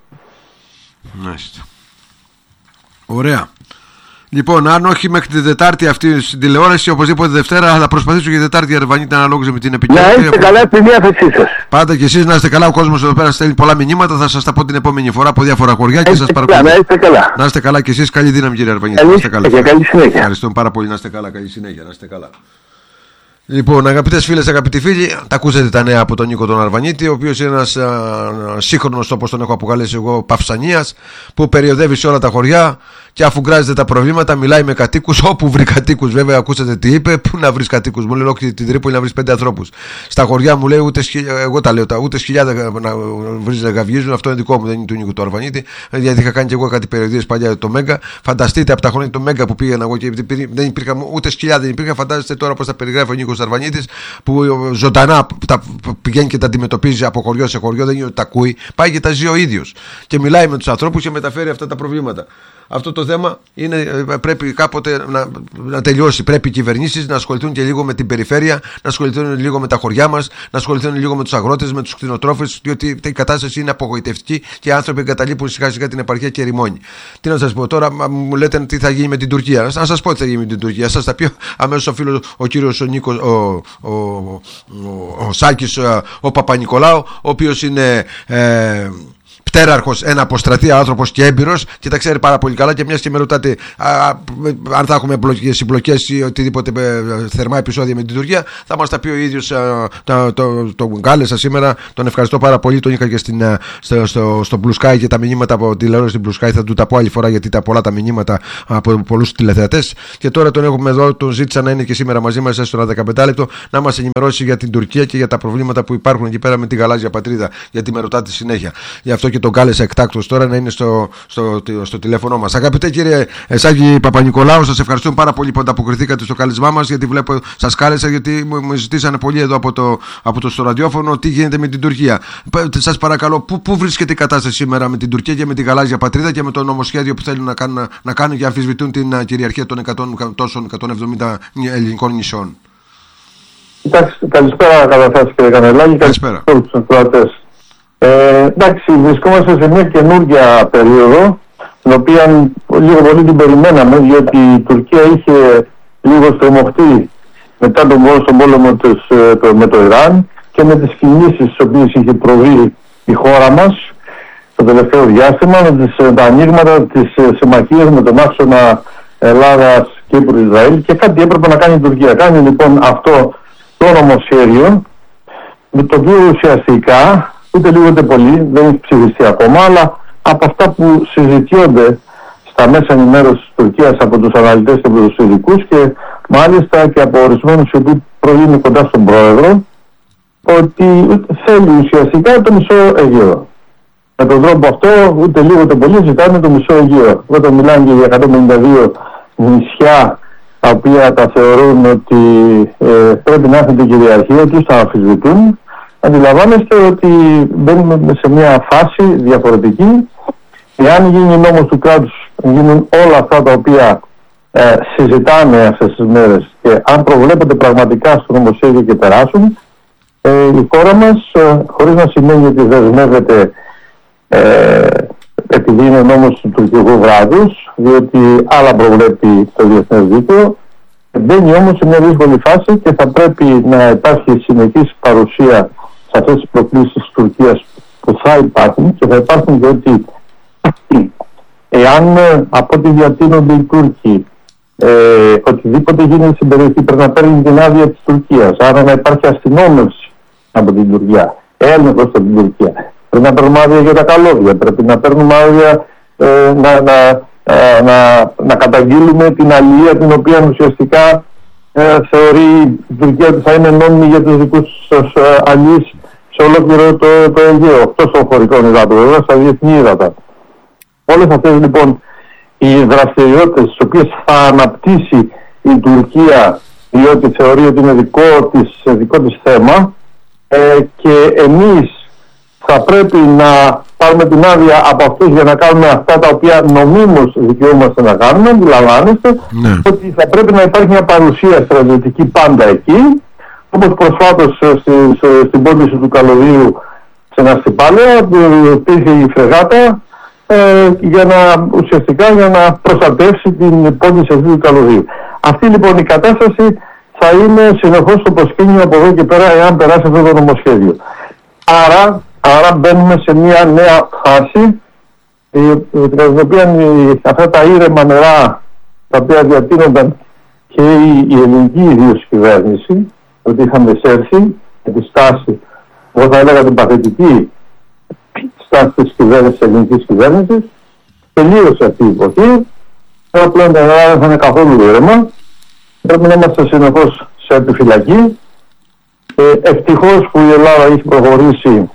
Μάλιστα. Ωραία. Λοιπόν, αν όχι μέχρι την Τετάρτη αυτή στην τηλεόραση, οπωσδήποτε Δευτέρα θα προσπαθήσω και Τετάρτη Αρβανίτη αναλόγως με την επικοινωνία. Να είστε καλά στη διάθεσή σας. Πάντα και εσείς να είστε καλά. Ο κόσμος εδώ πέρα στέλνει πολλά μηνύματα. Θα σας τα πω την επόμενη φορά από διάφορα χωριά και σας παρακολουθώ. Να είστε καλά. Να είστε καλά και εσείς. Καλή δύναμη, κύριε Αρβανίτη. Καλή, να είστε καλά. καλή συνέχεια. Ευχαριστούμε πάρα πολύ. Να είστε καλά. Καλή συνέχεια. Να είστε καλά. Λοιπόν, αγαπητές φίλες, αγαπητοί φίλοι, τα ακούσατε τα νέα από τον Νίκο τον Αρβανίτη, ο οποίος είναι ένας σύγχρονος, όπως τον έχω αποκαλέσει εγώ, παυσανίας, που περιοδεύει σε όλα τα χωριά και αφού γκράζεται τα προβλήματα, μιλάει με κατοίκους, όπου βρει κατοίκους. Βέβαια, ακούσατε τι είπε, πού να βρει κατοίκους. Μου λέει, όχι την Τρίπολη να βρει πέντε ανθρώπους. Στα χωριά μου λέει, ούτε σκυλιά, εγώ τα λέω, ούτε σκυλιά να βρει να γαυγίζουν. Αυτό είναι δικό μου, δεν είναι του Νίκου του Αρβανίτη. Γιατί είχα κάνει και εγώ κάτι περιοδίες παλιά το Μέγκα. Φανταστείτε από τα χρόνια του Μέγκα που πήγαινα εγώ και δεν υπήρχαν ούτε σκυλιά, δεν υπήρχαν. Φαντάζεστε τώρα πώς τα περιγράφει ο Νίκος Αρβανίτης, που ζωντανά τα πηγαίνει και τα αντιμετωπίζει από χωριό σε χωριό, δεν είναι ότι τα ακούει, πάει και τα ζει ο ίδιος και μιλάει με τους ανθρώπους και μεταφέρει αυτά τα προβλήματα. Αυτό το θέμα είναι, πρέπει κάποτε να, να τελειώσει. Πρέπει οι κυβερνήσεις να ασχοληθούν και λίγο με την περιφέρεια, να ασχοληθούν λίγο με τα χωριά μας, να ασχοληθούν λίγο με τους αγρότες, με τους κτηνοτρόφους, διότι η κατάσταση είναι απογοητευτική και οι άνθρωποι εγκαταλείπουν σιγά σιγά την επαρχία και ερημώνει. Τι να σας πω τώρα, μου λέτε τι θα γίνει με την Τουρκία. Να σας πω τι θα γίνει με την Τουρκία. Σας τα πει αμέσως ο φίλος, ο κύριος ο Νίκος, ο, ο, ο, ο Σάκης, ο, ο Παπα-Νικολάου, ο οποίος είναι. Ε, πτέραρχος, ένα αποστρατεία άνθρωπος και έμπειρος και τα ξέρει πάρα πολύ καλά. Και μιας και με ρωτάτε α, αν θα έχουμε συμπλοκές ή οτιδήποτε θερμά επεισόδια με την Τουρκία, θα μας τα πει ο ίδιος. Τον το, το κάλεσα σήμερα, τον ευχαριστώ πάρα πολύ. Τον είχα και στην, στο, στο, στο Blue Sky και τα μηνύματα από τηλεόραση στην Blue Sky. Θα του τα πω άλλη φορά γιατί ήταν πολλά τα μηνύματα από πολλούς τηλεθεατές. Και τώρα τον έχουμε εδώ, τον ζήτησα να είναι και σήμερα μαζί μας, έστω ένα δεκαπέντε λεπτό, να μας ενημερώσει για την Τουρκία και για τα προβλήματα που υπάρχουν εκεί πέρα με τη γαλάζια πατρίδα. Γιατί με ρωτάτε συνέχεια. Γι' αυτό και τον κάλεσα εκτάκτως τώρα να είναι στο, στο, στο, στο τηλέφωνο μας. Αγαπητέ κύριε Σάκη Παπα-Νικολάου, σας ευχαριστούμε πάρα πολύ που ανταποκριθήκατε στο κάλεσμά μας. Γιατί βλέπω, σας κάλεσα γιατί μου ζητήσανε πολύ εδώ από το, από το στο ραδιόφωνο τι γίνεται με την Τουρκία. Σας παρακαλώ, πού, πού βρίσκεται η κατάσταση σήμερα με την Τουρκία και με τη γαλάζια πατρίδα και με το νομοσχέδιο που θέλουν να κάνουν, να κάνουν και αμφισβητούν την κυριαρχία των εκατόν εβδομήντα ελληνικών νησιών. Εντάξει, καλησπέρα καταρχάς κύριε Κανελάκη. Καλησπέρα. Καλησπέρα στους ακροατές. Ε, εντάξει, βρισκόμαστε σε μια καινούργια περίοδο, την οποία λίγο πολύ την περιμέναμε, διότι η Τουρκία είχε λίγο στριμωχτεί μετά τον πόλεμο της, το, με το Ιράν και με τις κινήσεις τις οποίες είχε προβεί η χώρα μας το τελευταίο διάστημα, με τις, τα ανοίγματα της συμμαχίας με τον άξονα Ελλάδας, Κύπρου, Ισραήλ, και κάτι έπρεπε να κάνει η Τουρκία. Κάνει λοιπόν αυτό το νομοσχέδιο, με το οποίο ουσιαστικά ούτε λίγο ούτε πολύ, δεν έχει ψηφιστεί ακόμα, αλλά από αυτά που συζητιόνται στα μέσα ενημέρωσης της Τουρκίας από τους αναλυτές και από τους ειδικούς και μάλιστα και από ορισμένους οι οποίοι προηγούνται κοντά στον πρόεδρο, ότι θέλει ουσιαστικά το μισό Αιγαίο. Με τον τρόπο αυτό, ούτε λίγο ούτε πολύ, ζητάνε το μισό Αιγαίο. Όταν μιλάνε για εκατόν πενήντα δύο νησιά, τα οποία τα θεωρούν ότι ε, πρέπει να έχουν την κυριαρχία τους, τα αμφισβητούν, αντιλαμβάνεστε ότι μπαίνουμε σε μια φάση διαφορετική. Εάν γίνει νόμος του κράτους, γίνουν όλα αυτά τα οποία ε, συζητάνε αυτές τις μέρες και αν προβλέπονται πραγματικά στο νομοσχέδιο και περάσουν, ε, η χώρα μας, ε, χωρίς να σημαίνει ότι δεσμεύεται ε, επειδή είναι νόμος του τουρκικού κράτους, διότι άλλα προβλέπει το διεθνές δίκαιο, μπαίνει όμως σε μια δύσκολη φάση και θα πρέπει να υπάρχει συνεχής παρουσία σε αυτές τις προκλήσεις της Τουρκίας που θα υπάρχουν και θα υπάρχουν, διότι εάν από ό,τι διατείνονται οι Τούρκοι ε, οτιδήποτε γίνεται στην περιοχή πρέπει να παίρνει την άδεια της Τουρκίας, άρα να υπάρχει αστυνόμευση από την Τουρκία, έλεγχος από την Τουρκία, πρέπει να παίρνουμε άδεια για τα καλώδια, πρέπει να παίρνουμε άδεια ε, να, να, να, να, να καταγγείλουμε την αλληλεία την οποία ουσιαστικά ε, θεωρεί η Τουρκία ότι θα είναι νόμιμη για τους δικούς τους ε, αλληλείς σε ολόκληρο το, το Αιγαίο, εκτός των χωρικών υδάτων, βέβαια στα διεθνή ύδατα. Όλες αυτές λοιπόν οι δραστηριότητες τις οποίες θα αναπτύσσει η Τουρκία, διότι θεωρεί ότι είναι δικό της, δικό της θέμα, ε, και εμείς θα πρέπει να πάρουμε την άδεια από αυτούς για να κάνουμε αυτά τα οποία νομίμως δικαιούμαστε να κάνουμε. Αντιλαμβάνεστε ναι. ότι θα πρέπει να υπάρχει μια παρουσία στρατιωτική πάντα εκεί, όπως προσφάτως στη, στη, στην πώληση του καλωδίου σε Ναστιπάλαια υπήρχε η φρεγάτα ε, για να, ουσιαστικά για να προστατεύσει την πώληση αυτού του καλωδίου. Αυτή λοιπόν η κατάσταση θα είναι συνεχώς στο προσκήνιο από εδώ και πέρα εάν περάσει αυτό το νομοσχέδιο. Άρα, άρα μπαίνουμε σε μια νέα φάση την οποία αυτά τα ήρεμα νερά τα οποία διατείνονταν και η, η ελληνική ιδίως κυβέρνηση, ότι είχαμε εισέρθει με τη στάση, εγώ θα έλεγα την παθητική στάση της κυβέρνησης, της ελληνικής κυβέρνησης, τελείωσε αυτή η εποχή. Τώρα πλέον τα νερά δεν θα είναι καθόλου ήρεμα, πρέπει να είμαστε συνεχώς σε επιφυλακή. Ε, ευτυχώς που η Ελλάδα έχει προχωρήσει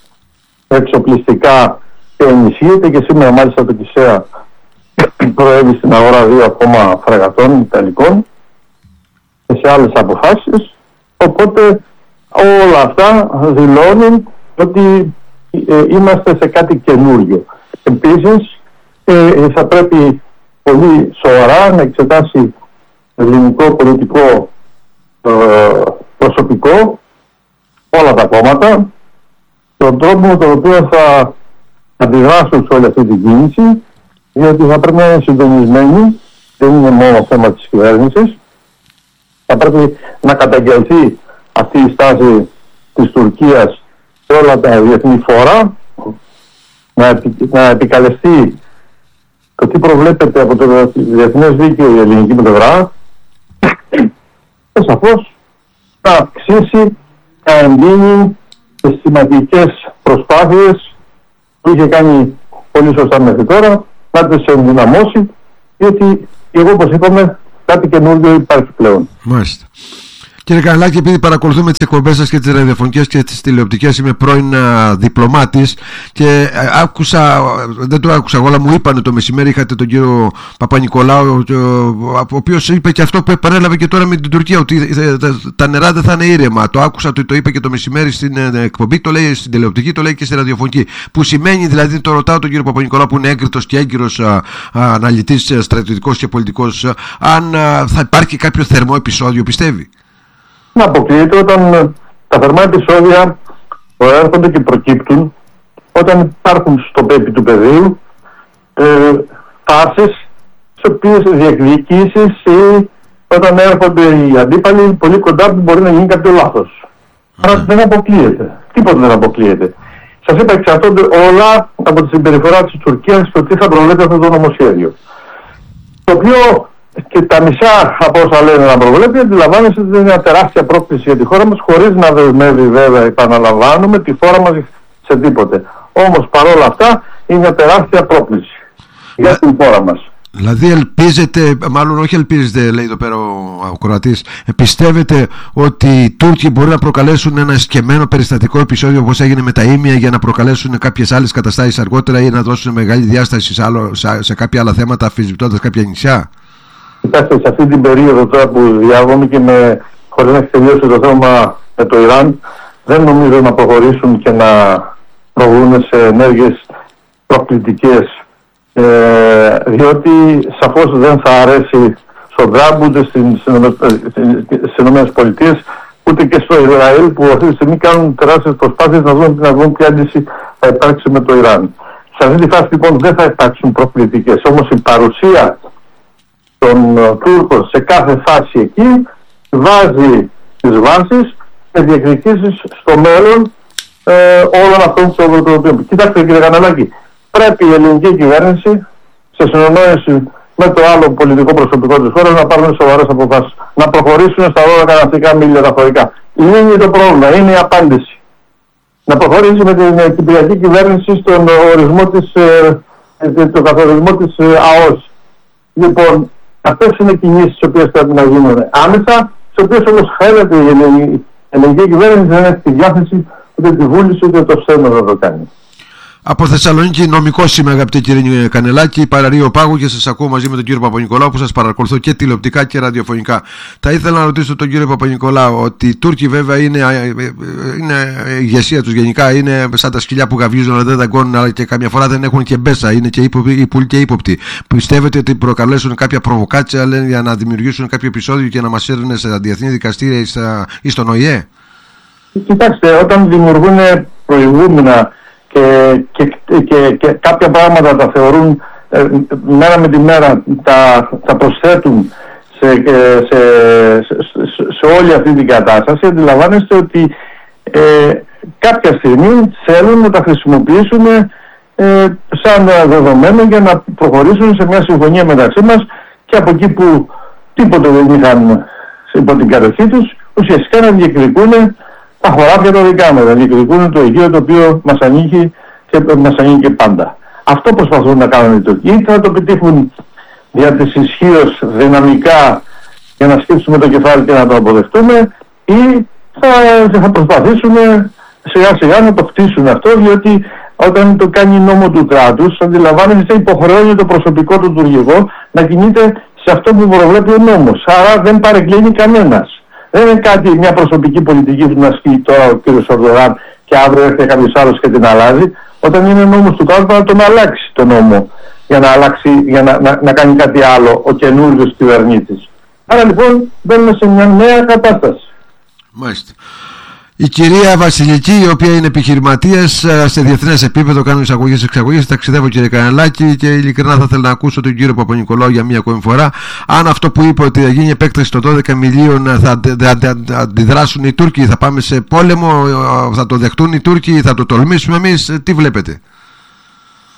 εξοπλιστικά και ενισχύεται και σήμερα μάλιστα το ΚΙΣΕΑ προέβη στην αγορά δύο ακόμα φρεγατών ιταλικών και σε άλλες αποφάσεις, οπότε όλα αυτά δηλώνουν ότι ε, είμαστε σε κάτι καινούριο. Επίσης ε, θα πρέπει πολύ σοβαρά να εξετάσει ελληνικό πολιτικό ε, προσωπικό, όλα τα κόμματα, τον τρόπο με τον οποίο θα αντιδράσουν σε όλη αυτή την κίνηση, διότι θα πρέπει να είναι συντονισμένοι, δεν είναι μόνο θέμα της κυβέρνησης. Θα πρέπει να καταγγελθεί αυτή η στάση της Τουρκίας σε όλα τα διεθνή φόρα να, επι, να επικαλεστεί το τι προβλέπεται από το διεθνές δίκαιο η ελληνική πλευρά, σαφώς θα αυξήσει, θα εντείνει τις σημαντικές προσπάθειες που είχε κάνει πολύ σωστά μέχρι τώρα, να τις ενδυναμώσει, διότι εγώ, όπως είπαμε, κάτι καινούργιο υπάρχει πλέον. Μάλιστα. Κύριε Κανελάκη, επειδή παρακολουθούμε τις εκπομπές σας και τις ραδιοφωνικές και τις τηλεοπτικές, είμαι πρώην διπλωμάτης και άκουσα, δεν το άκουσα όλα, μου είπανε το μεσημέρι, είχατε τον κύριο Παπα-Νικολάου, ο οποίος είπε και αυτό που επανέλαβε και τώρα με την Τουρκία, ότι τα νερά δεν θα είναι ήρεμα. Το άκουσα ότι το είπε και το μεσημέρι στην εκπομπή, το λέει στην τηλεοπτική, το λέει και στη ραδιοφωνική. Που σημαίνει, δηλαδή, το ρωτάω τον κύριο Παπα-Νικολάου, που είναι έγκριτος και έγκυρος αναλυτής, στρατιωτικός και πολιτικός, αν θα υπάρχει κάποιο θερμό επεισόδιο, πιστεύει? Να αποκλείεται όταν τα θερμά επεισόδια προέρχονται και προκύπτουν όταν υπάρχουν στο πέπι του πεδίου ε, φάσεις στις οποίες διεκδικήσεις ή όταν έρχονται οι αντίπαλοι πολύ κοντά που μπορεί να γίνει κάποιο λάθος. Άρα δεν αποκλείεται. Τίποτα δεν αποκλείεται. Σας είπα, εξαρτώνται όλα από τη συμπεριφορά της Τουρκίας στο τι θα προβλέπει αυτό το νομοσχέδιο. Το οποίο και τα μισά από όσα λένε να προβλέπει, αντιλαμβάνεστε ότι είναι μια τεράστια πρόκληση για τη χώρα μας, χωρίς να δεσμεύει, βέβαια, επαναλαμβάνουμε, τη χώρα μας σε τίποτε. Όμως παρόλα αυτά είναι μια τεράστια πρόκληση για Λα... την χώρα μας. Δηλαδή ελπίζετε, μάλλον όχι ελπίζετε, λέει εδώ πέρα ο ακροατής, πιστεύετε ότι οι Τούρκοι μπορεί να προκαλέσουν ένα σκεμμένο περιστατικό επεισόδιο όπως έγινε με τα Ήμια για να προκαλέσουν κάποιες άλλες καταστάσεις αργότερα ή να δώσουν μεγάλη διάσταση σε, άλλο, σε κάποια άλλα θέματα, αμφισβητώντας κάποια νησιά? Κοιτάξτε, σε αυτή την περίοδο τώρα που διάγομαι και με, χωρίς να έχει τελειώσει το θέμα με το Ιράν, δεν νομίζω να προχωρήσουν και να προβούν σε ενέργειες προκλητικές, ε, διότι σαφώς δεν θα αρέσει στον Τραμπ ούτε στις ΗΠΑ ούτε και στο Ισραήλ, που αυτή τη στιγμή κάνουν τεράστιες προσπάθειες να δουν, να δουν ποια λύση θα υπάρξει με το Ιράν. Σε αυτή τη φάση λοιπόν δεν θα υπάρξουν προκλητικές, όμως η παρουσία των Τούρκων σε κάθε φάση εκεί βάζει τις βάσεις και διεκδικήσεις στο μέλλον ε, όλων αυτών των οποίο. Κοιτάξτε, κύριε Κανελάκη, πρέπει η ελληνική κυβέρνηση σε συνεννόηση με το άλλο πολιτικό προσωπικό της χώρας να πάρουν σοβαρές αποφάσεις, να προχωρήσουν στα δώδεκα ναυτικά μίλια τα χωρικά. Λύνει το πρόβλημα, είναι η απάντηση. Να προχωρήσει με την κυπριακή κυβέρνηση στον ορισμό της, ε, το καθορισμό της ε, ΑΟΣ. Λοιπόν, αυτές είναι κινήσεις τις οποίες πρέπει να γίνουν άμεσα, τις οποίες όμως φαίνεται η ελληνική κυβέρνηση δεν έχει τη διάθεση, ούτε τη βούληση, ούτε το στένο να το κάνει. Από Θεσσαλονίκη, νομικός είμαι, αγαπητέ κύριε Κανελάκη, Παραρείο Πάγου, και σας ακούω μαζί με τον κύριο Παπα-Νικολάου, που σας παρακολουθώ και τηλεοπτικά και ραδιοφωνικά. Θα ήθελα να ρωτήσω τον κύριο Παπα-Νικολάου ότι οι Τούρκοι βέβαια είναι, είναι η ηγεσία τους γενικά, είναι σαν τα σκυλιά που γαβγίζουν αλλά δεν δαγκώνουν, αλλά και καμιά φορά δεν έχουν και μπέσα, είναι και ύποπτοι και ύποπτοι. Πιστεύετε ότι προκαλέσουν κάποια προβοκάτσια για να δημιουργήσουν κάποιο επεισόδιο και να μας έρουν σε διεθνή δικαστήρια ή στον ΟΗΕ? Κοιτάξτε, όταν δημιουργούν προηγούμενα Και, και, και, και κάποια πράγματα τα θεωρούν ε, μέρα με τη μέρα, τα, τα προσθέτουν σε, σε, σε, σε, σε όλη αυτή την κατάσταση, αντιλαμβάνεστε ότι ε, κάποια στιγμή θέλουν να τα χρησιμοποιήσουν ε, σαν δεδομένο για να προχωρήσουν σε μια συμφωνία μεταξύ μας, και από εκεί που τίποτε δεν είχαν υπό την κατοχή τους, ουσιαστικά να διεκδικούν τα χωράφια τα δικά μας, να διεκδικούν το Αιγαίο, το οποίο μας ανήκει και μας ανήκει πάντα. Αυτό προσπαθούν να κάνουν οι Τουρκοί. Είτε θα το πετύχουν δια της ισχύως δυναμικά για να σκύψουμε το κεφάλι και να το αποδεχτούμε, ή θα, θα προσπαθήσουν σιγά σιγά να το χτίσουν αυτό, διότι όταν το κάνει νόμο του κράτους, αντιλαμβάνεστε, υποχρεώνει το προσωπικό του τουργικό να κινείται σε αυτό που προβλέπει ο νόμος. Άρα δεν παρεκκλίνει κανένας. Δεν είναι κάτι, μια προσωπική πολιτική που να ασκεί τώρα ο κ. Ερντογάν και αύριο έρχεται κάποιος άλλος και την αλλάζει. Όταν είναι νόμος του κράτους, να τον αλλάξει το νόμο για να, αλλάξει, για να, να, να κάνει κάτι άλλο ο καινούργιος κυβερνήτης. Άρα λοιπόν μπαίνουμε σε μια νέα κατάσταση. Μάλιστα. Η κυρία Βασιλική, η οποία είναι επιχειρηματίας σε διεθνές επίπεδο, κάνουν εισαγωγές και εξαγωγές, ταξιδεύω κύριε Κανελάκη, και ειλικρινά θα ήθελα να ακούσω τον κύριο Παπα-Νικολάου για μία ακόμη φορά. Αν αυτό που είπε ότι θα γίνει επέκταση των δώδεκα μιλίων θα αντιδράσουν οι Τούρκοι, θα πάμε σε πόλεμο, θα το δεχτούν οι Τούρκοι, θα το τολμήσουμε εμείς, τι βλέπετε?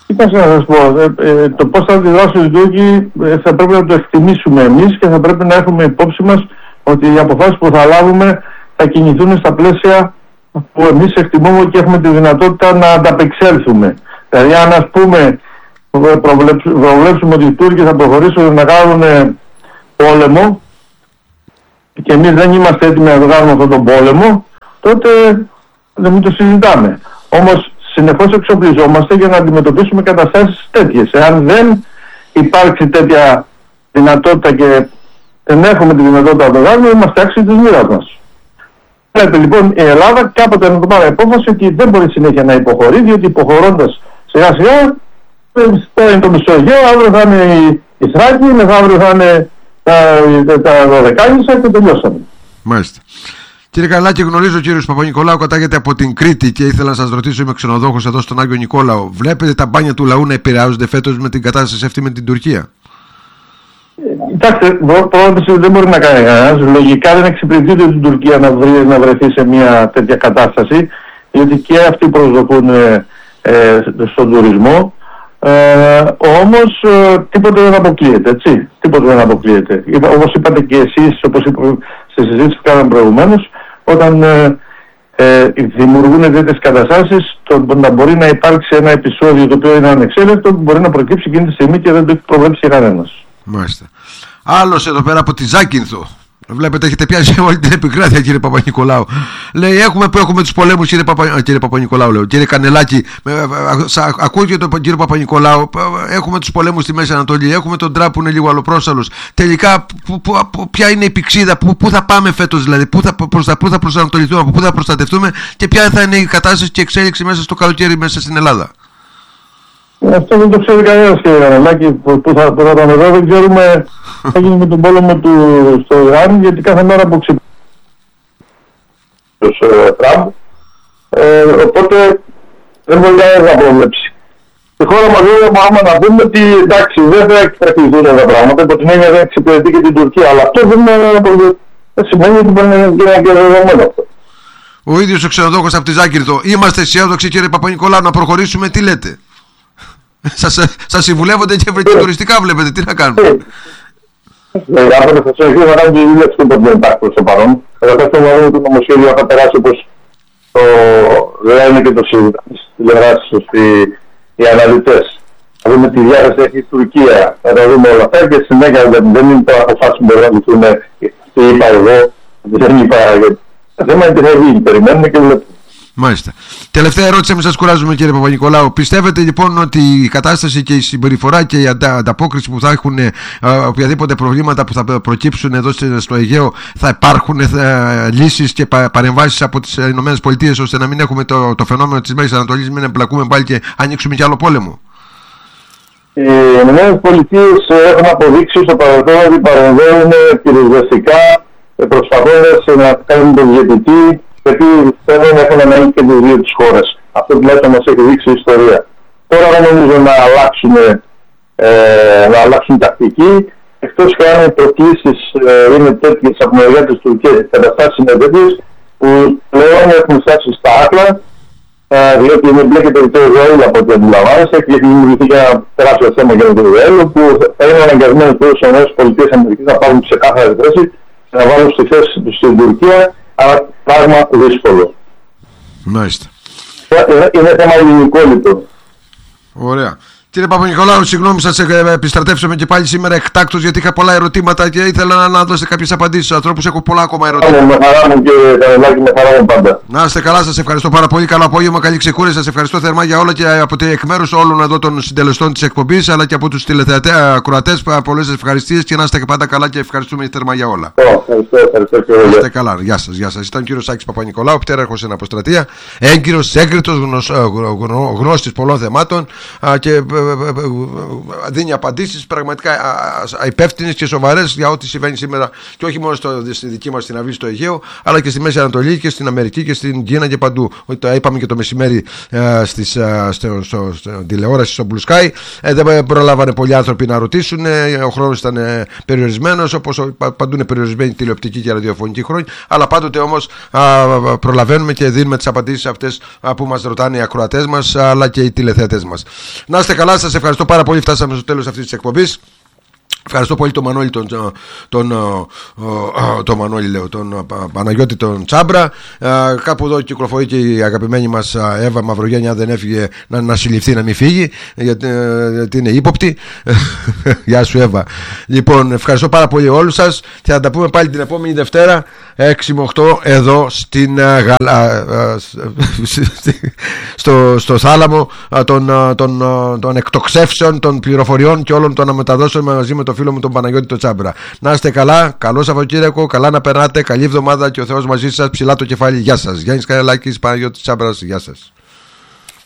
Κοίταξε να σας πω, ε, ε, το πώς θα αντιδράσουν οι Τούρκοι ε, θα πρέπει να το εκτιμήσουμε εμείς και θα πρέπει να έχουμε υπόψη μας ότι οι αποφάσεις που θα λάβουμε θα κινηθούν στα πλαίσια που εμείς εκτιμούμε και έχουμε τη δυνατότητα να ανταπεξέλθουμε. Δηλαδή αν ας πούμε προβλέψουμε ότι οι Τούρκοι θα προχωρήσουν να κάνουν πόλεμο και εμείς δεν είμαστε έτοιμοι να κάνουμε αυτόν τον πόλεμο, τότε δεν μην το συζητάμε. Όμως συνεχώς εξοπλιζόμαστε για να αντιμετωπίσουμε καταστάσεις τέτοιες. Εάν δεν υπάρξει τέτοια δυνατότητα και δεν έχουμε τη δυνατότητα να το κάνουμε, είμαστε άξιοι της μοίρας μας. Πρέπει λοιπόν η Ελλάδα κάποτε να το πάρει απόφαση ότι δεν μπορεί συνέχεια να υποχωρεί, διότι υποχωρώντας σιγά σιγά τώρα είναι το Μεσόγειο, αύριο θα είναι η Θράκη, μεθαύριο θα είναι τα, τα Δωδεκάνησα και τελειώσαμε. Μάλιστα. Κύριε Κανελάκη, γνωρίζω ο κύριος Παπα-Νικολάου κατάγεται από την Κρήτη και ήθελα να σας ρωτήσω, είμαι ξενοδόχος εδώ στον Άγιο Νικόλαο. Βλέπετε τα μπάνια του λαού να επηρεάζονται φέτος με την κατάσταση αυτή με την Τουρκία? Κοιτάξτε, πρόταση δεν μπορεί να κάνει κανένας. Λογικά δεν εξυπηρετείται την Τουρκία να, βρει, να βρεθεί σε μια τέτοια κατάσταση, γιατί και αυτοί προσδοκούν ε, ε, στον τουρισμό. Ε, όμως ε, τίποτε δεν αποκλείεται, έτσι. Τίποτε δεν αποκλείεται. Όπως είπατε και εσείς, όπως είπα στη συζήτηση που κάναμε προηγουμένως, όταν ε, ε, δημιουργούν τέτοιες καταστάσεις, το, να μπορεί να υπάρξει ένα επεισόδιο το οποίο είναι ανεξέλεγκτο, που μπορεί να προκύψει εκείνη τη στιγμή και δεν το έχει προβλέψει κανένας. Μάλιστα. Άλλος εδώ πέρα από τη Ζάκυνθο. Βλέπετε, έχετε πιάσει όλη την επικράτεια, κύριε Παπα-Νικολάου. Λέει, έχουμε που έχουμε τους πολέμους, κύριε, Παπα... κύριε Παπα-Νικολάου, λέω. Κύριε Κανελάκη, ακούγεται τον κύριο Παπα-Νικολάου, έχουμε τους πολέμους στη Μέση Ανατολή, έχουμε τον Τραμπ που είναι λίγο αλλοπρόσαλος. Τελικά, που, που, που, ποια είναι η πηξίδα, πού, πού θα πάμε φέτος, δηλαδή, πού θα, προστα, πού θα προσανατοληθούμε, από πού θα προστατευτούμε και ποια θα είναι η κατάσταση και εξέλιξη μέσα στο καλοκαίρι μέσα στην Ελλάδα? Αυτό δεν το ξέρει κανένας, κύριε Κανελάκη, που, που θα, θα πάμε εδώ. Δεν ξέρουμε τι θα γίνει με τον πόλεμο του στο Ιράν, γιατί κάθε μέρα που ξυπνάει ο Τραμπ, ε, οπότε δεν μπορεί κανένας να προβλέψει. Στη χώρα μας δεν μπορούμε να πούμε ότι εντάξει, δεν θα εξυπηρετηθούν τα πράγματα, από την έννοια δεν εξυπηρετεί και την Τουρκία, αλλά αυτό δεν, δεν σημαίνει ότι μπορεί να είναι και δεδομένο αυτό. Ο ίδιος ο ξενοδόχος από τη Ζάκυνθο, είμαστε αισιόδοξοι, κύριε Παπα-Νικολάου, να προχωρήσουμε, τι λέτε? Σας, σας συμβουλεύονται και τουριστικά, βλέπετε, τι να κάνουμε? Άρα θα σας αρχίσω να κάνω τη δουλειά του που δεν υπάρχει προς το παρόν. Καταρχάς το μόνο του νομοσχέδιο θα περάσει όπως το λένε και το τηλεοράσεις οι αναλυτές. Θα δούμε τι διάθεση έχει η Τουρκία, θα τα δούμε όλα αυτά και συνέχεια δεν είναι τώρα αποφάσεις που μπορούν να λυθούν τι είπα εγώ, δεν είπα. Το θέμα είναι τι θα βγει, περιμένουμε και βλέπουμε. Μάλιστα. Τελευταία ερώτηση, μην σας κουράζουμε, κύριε Παπα-Νικολάου. Πιστεύετε λοιπόν ότι η κατάσταση και η συμπεριφορά και η αντα, ανταπόκριση που θα έχουν ε, οποιαδήποτε προβλήματα που θα προκύψουν εδώ στο Αιγαίο θα υπάρχουν ε, λύσεις και πα, παρεμβάσεις από τις ΗΠΑ ώστε να μην έχουμε το, το φαινόμενο της Μέσης Ανατολής, μην εμπλακούμε πάλι και ανοίξουμε κι άλλο πόλεμο? Οι ΗΠΑ έχουν αποδείξει στο παρελθόν ότι παρεμβαίνουν πυροσβεστικά προσπαθώντας να κάνουν τον διαιτητή, γιατί θέλουν να έχουν ανάγκη και τις δύο τις χώρες. Αυτό τουλάχιστον μας έχει δείξει η ιστορία. Τώρα δεν νομίζω να αλλάξουν, ε, να αλλάξουν τακτική, εκτός και αν οι προκλήσεις ε, είναι τέτοιες από την μεριά της Τουρκίας, οι καταστάσεις είναι τέτοιες που πλέον έχουν φτάσει στα άκρα, ε, διότι είναι μπλέκεται το Ισραήλ από ό,τι αντιλαμβάνεστε και έχει δημιουργηθεί και ένα τεράστιο θέμα για το Ισραήλ, που θα είναι αναγκασμένοι τώρα στις ΗΠΑ να πάρουν ξεκάθαρη θέση και να βάλουν στη θέση τους στην Τουρκία. Αλλά πράγμα δύσκολο. Μάλιστα. Είναι θέμα ελληνικό λοιπόν. Ωραία. Κύριε Παπα-Νικολάου, συγγνώμη, σας επιστρατεύσαμε και πάλι σήμερα εκτάκτως γιατί είχα πολλά ερωτήματα και ήθελα να δώσετε κάποιες απαντήσεις στους ανθρώπους. Έχω πολλά ακόμα ερωτήματα. Με χαρά μου, κύριε Κανελάκη, με χαρά μου πάντα. Να είστε καλά, σας ευχαριστώ πάρα πολύ. Καλό απόγευμα, καλή ξεκούραση. Σας ευχαριστώ θερμά για όλα και από εκ μέρους όλων εδώ των συντελεστών της εκπομπής αλλά και από τους τηλεθεατές. Πολλές ευχαριστίες και να είστε πάντα καλά και ευχαριστούμε θερμά για όλα. Ευχαριστώ, ευχαριστώ και όλα. Είστε καλά, γεια σας, γεια σας. Ήταν ο κύριος Σάκης Παπα-Νικολάου, πτέραρχος στην αποστρατεία, έγκυρος, έγκριτος, γνώστης πολλών θεμάτων και δίνει απαντήσεις πραγματικά υπεύθυνες και σοβαρές για ό,τι συμβαίνει σήμερα, και όχι μόνο στο, στη δική μας την Αυγή στο Αιγαίο, αλλά και στη Μέση Ανατολή και στην Αμερική και στην Κίνα και παντού. Το είπαμε και το μεσημέρι ε, στις, ε, στο, στο, στο τηλεόραση στο Blue Sky. Ε, δεν προλάβανε πολλοί άνθρωποι να ρωτήσουν. Ε, ο χρόνος ήταν ε, περιορισμένος, όπως παντού είναι περιορισμένη τηλεοπτική και ραδιοφωνική χρόνη. Αλλά πάντοτε όμως α, προλαβαίνουμε και δίνουμε τις απαντήσεις αυτές α, που μας ρωτάνε οι ακροατές μας, αλλά και οι τηλεθεατές μας. Να είστε καλά, σας ευχαριστώ πάρα πολύ. Φτάσαμε στο τέλος αυτής της εκπομπής. Ευχαριστώ πολύ τον Μανώλη τον, τον, τον, τον, Μανώλη, λέω, τον Παναγιώτη τον Τσάμπρα. Κάπου εδώ κυκλοφορεί και η αγαπημένη μας Εύα Μαυρογέννη, αν δεν έφυγε να, να συλληφθεί, να μην φύγει, γιατί, γιατί είναι ύποπτη. Γεια σου Εύα. Λοιπόν, ευχαριστώ πάρα πολύ όλους σας και θα τα πούμε πάλι την επόμενη Δευτέρα έξι με οκτώ εδώ στην Γαλα... στο, στο θάλαμο των, των, των εκτοξεύσεων, των πληροφοριών και όλων των αναμεταδόσεων μαζί με το φίλο μου τον Παναγιώτη τον Τσάμπρα. Να είστε καλά, καλό Σαββατοκύριακο, καλά να περνάτε, καλή εβδομάδα και ο Θεός μαζί σας, ψηλά το κεφάλι. Γεια σας. Γιάννης Καρελάκης, Παναγιώτης Τσάμπρας, γεια σας.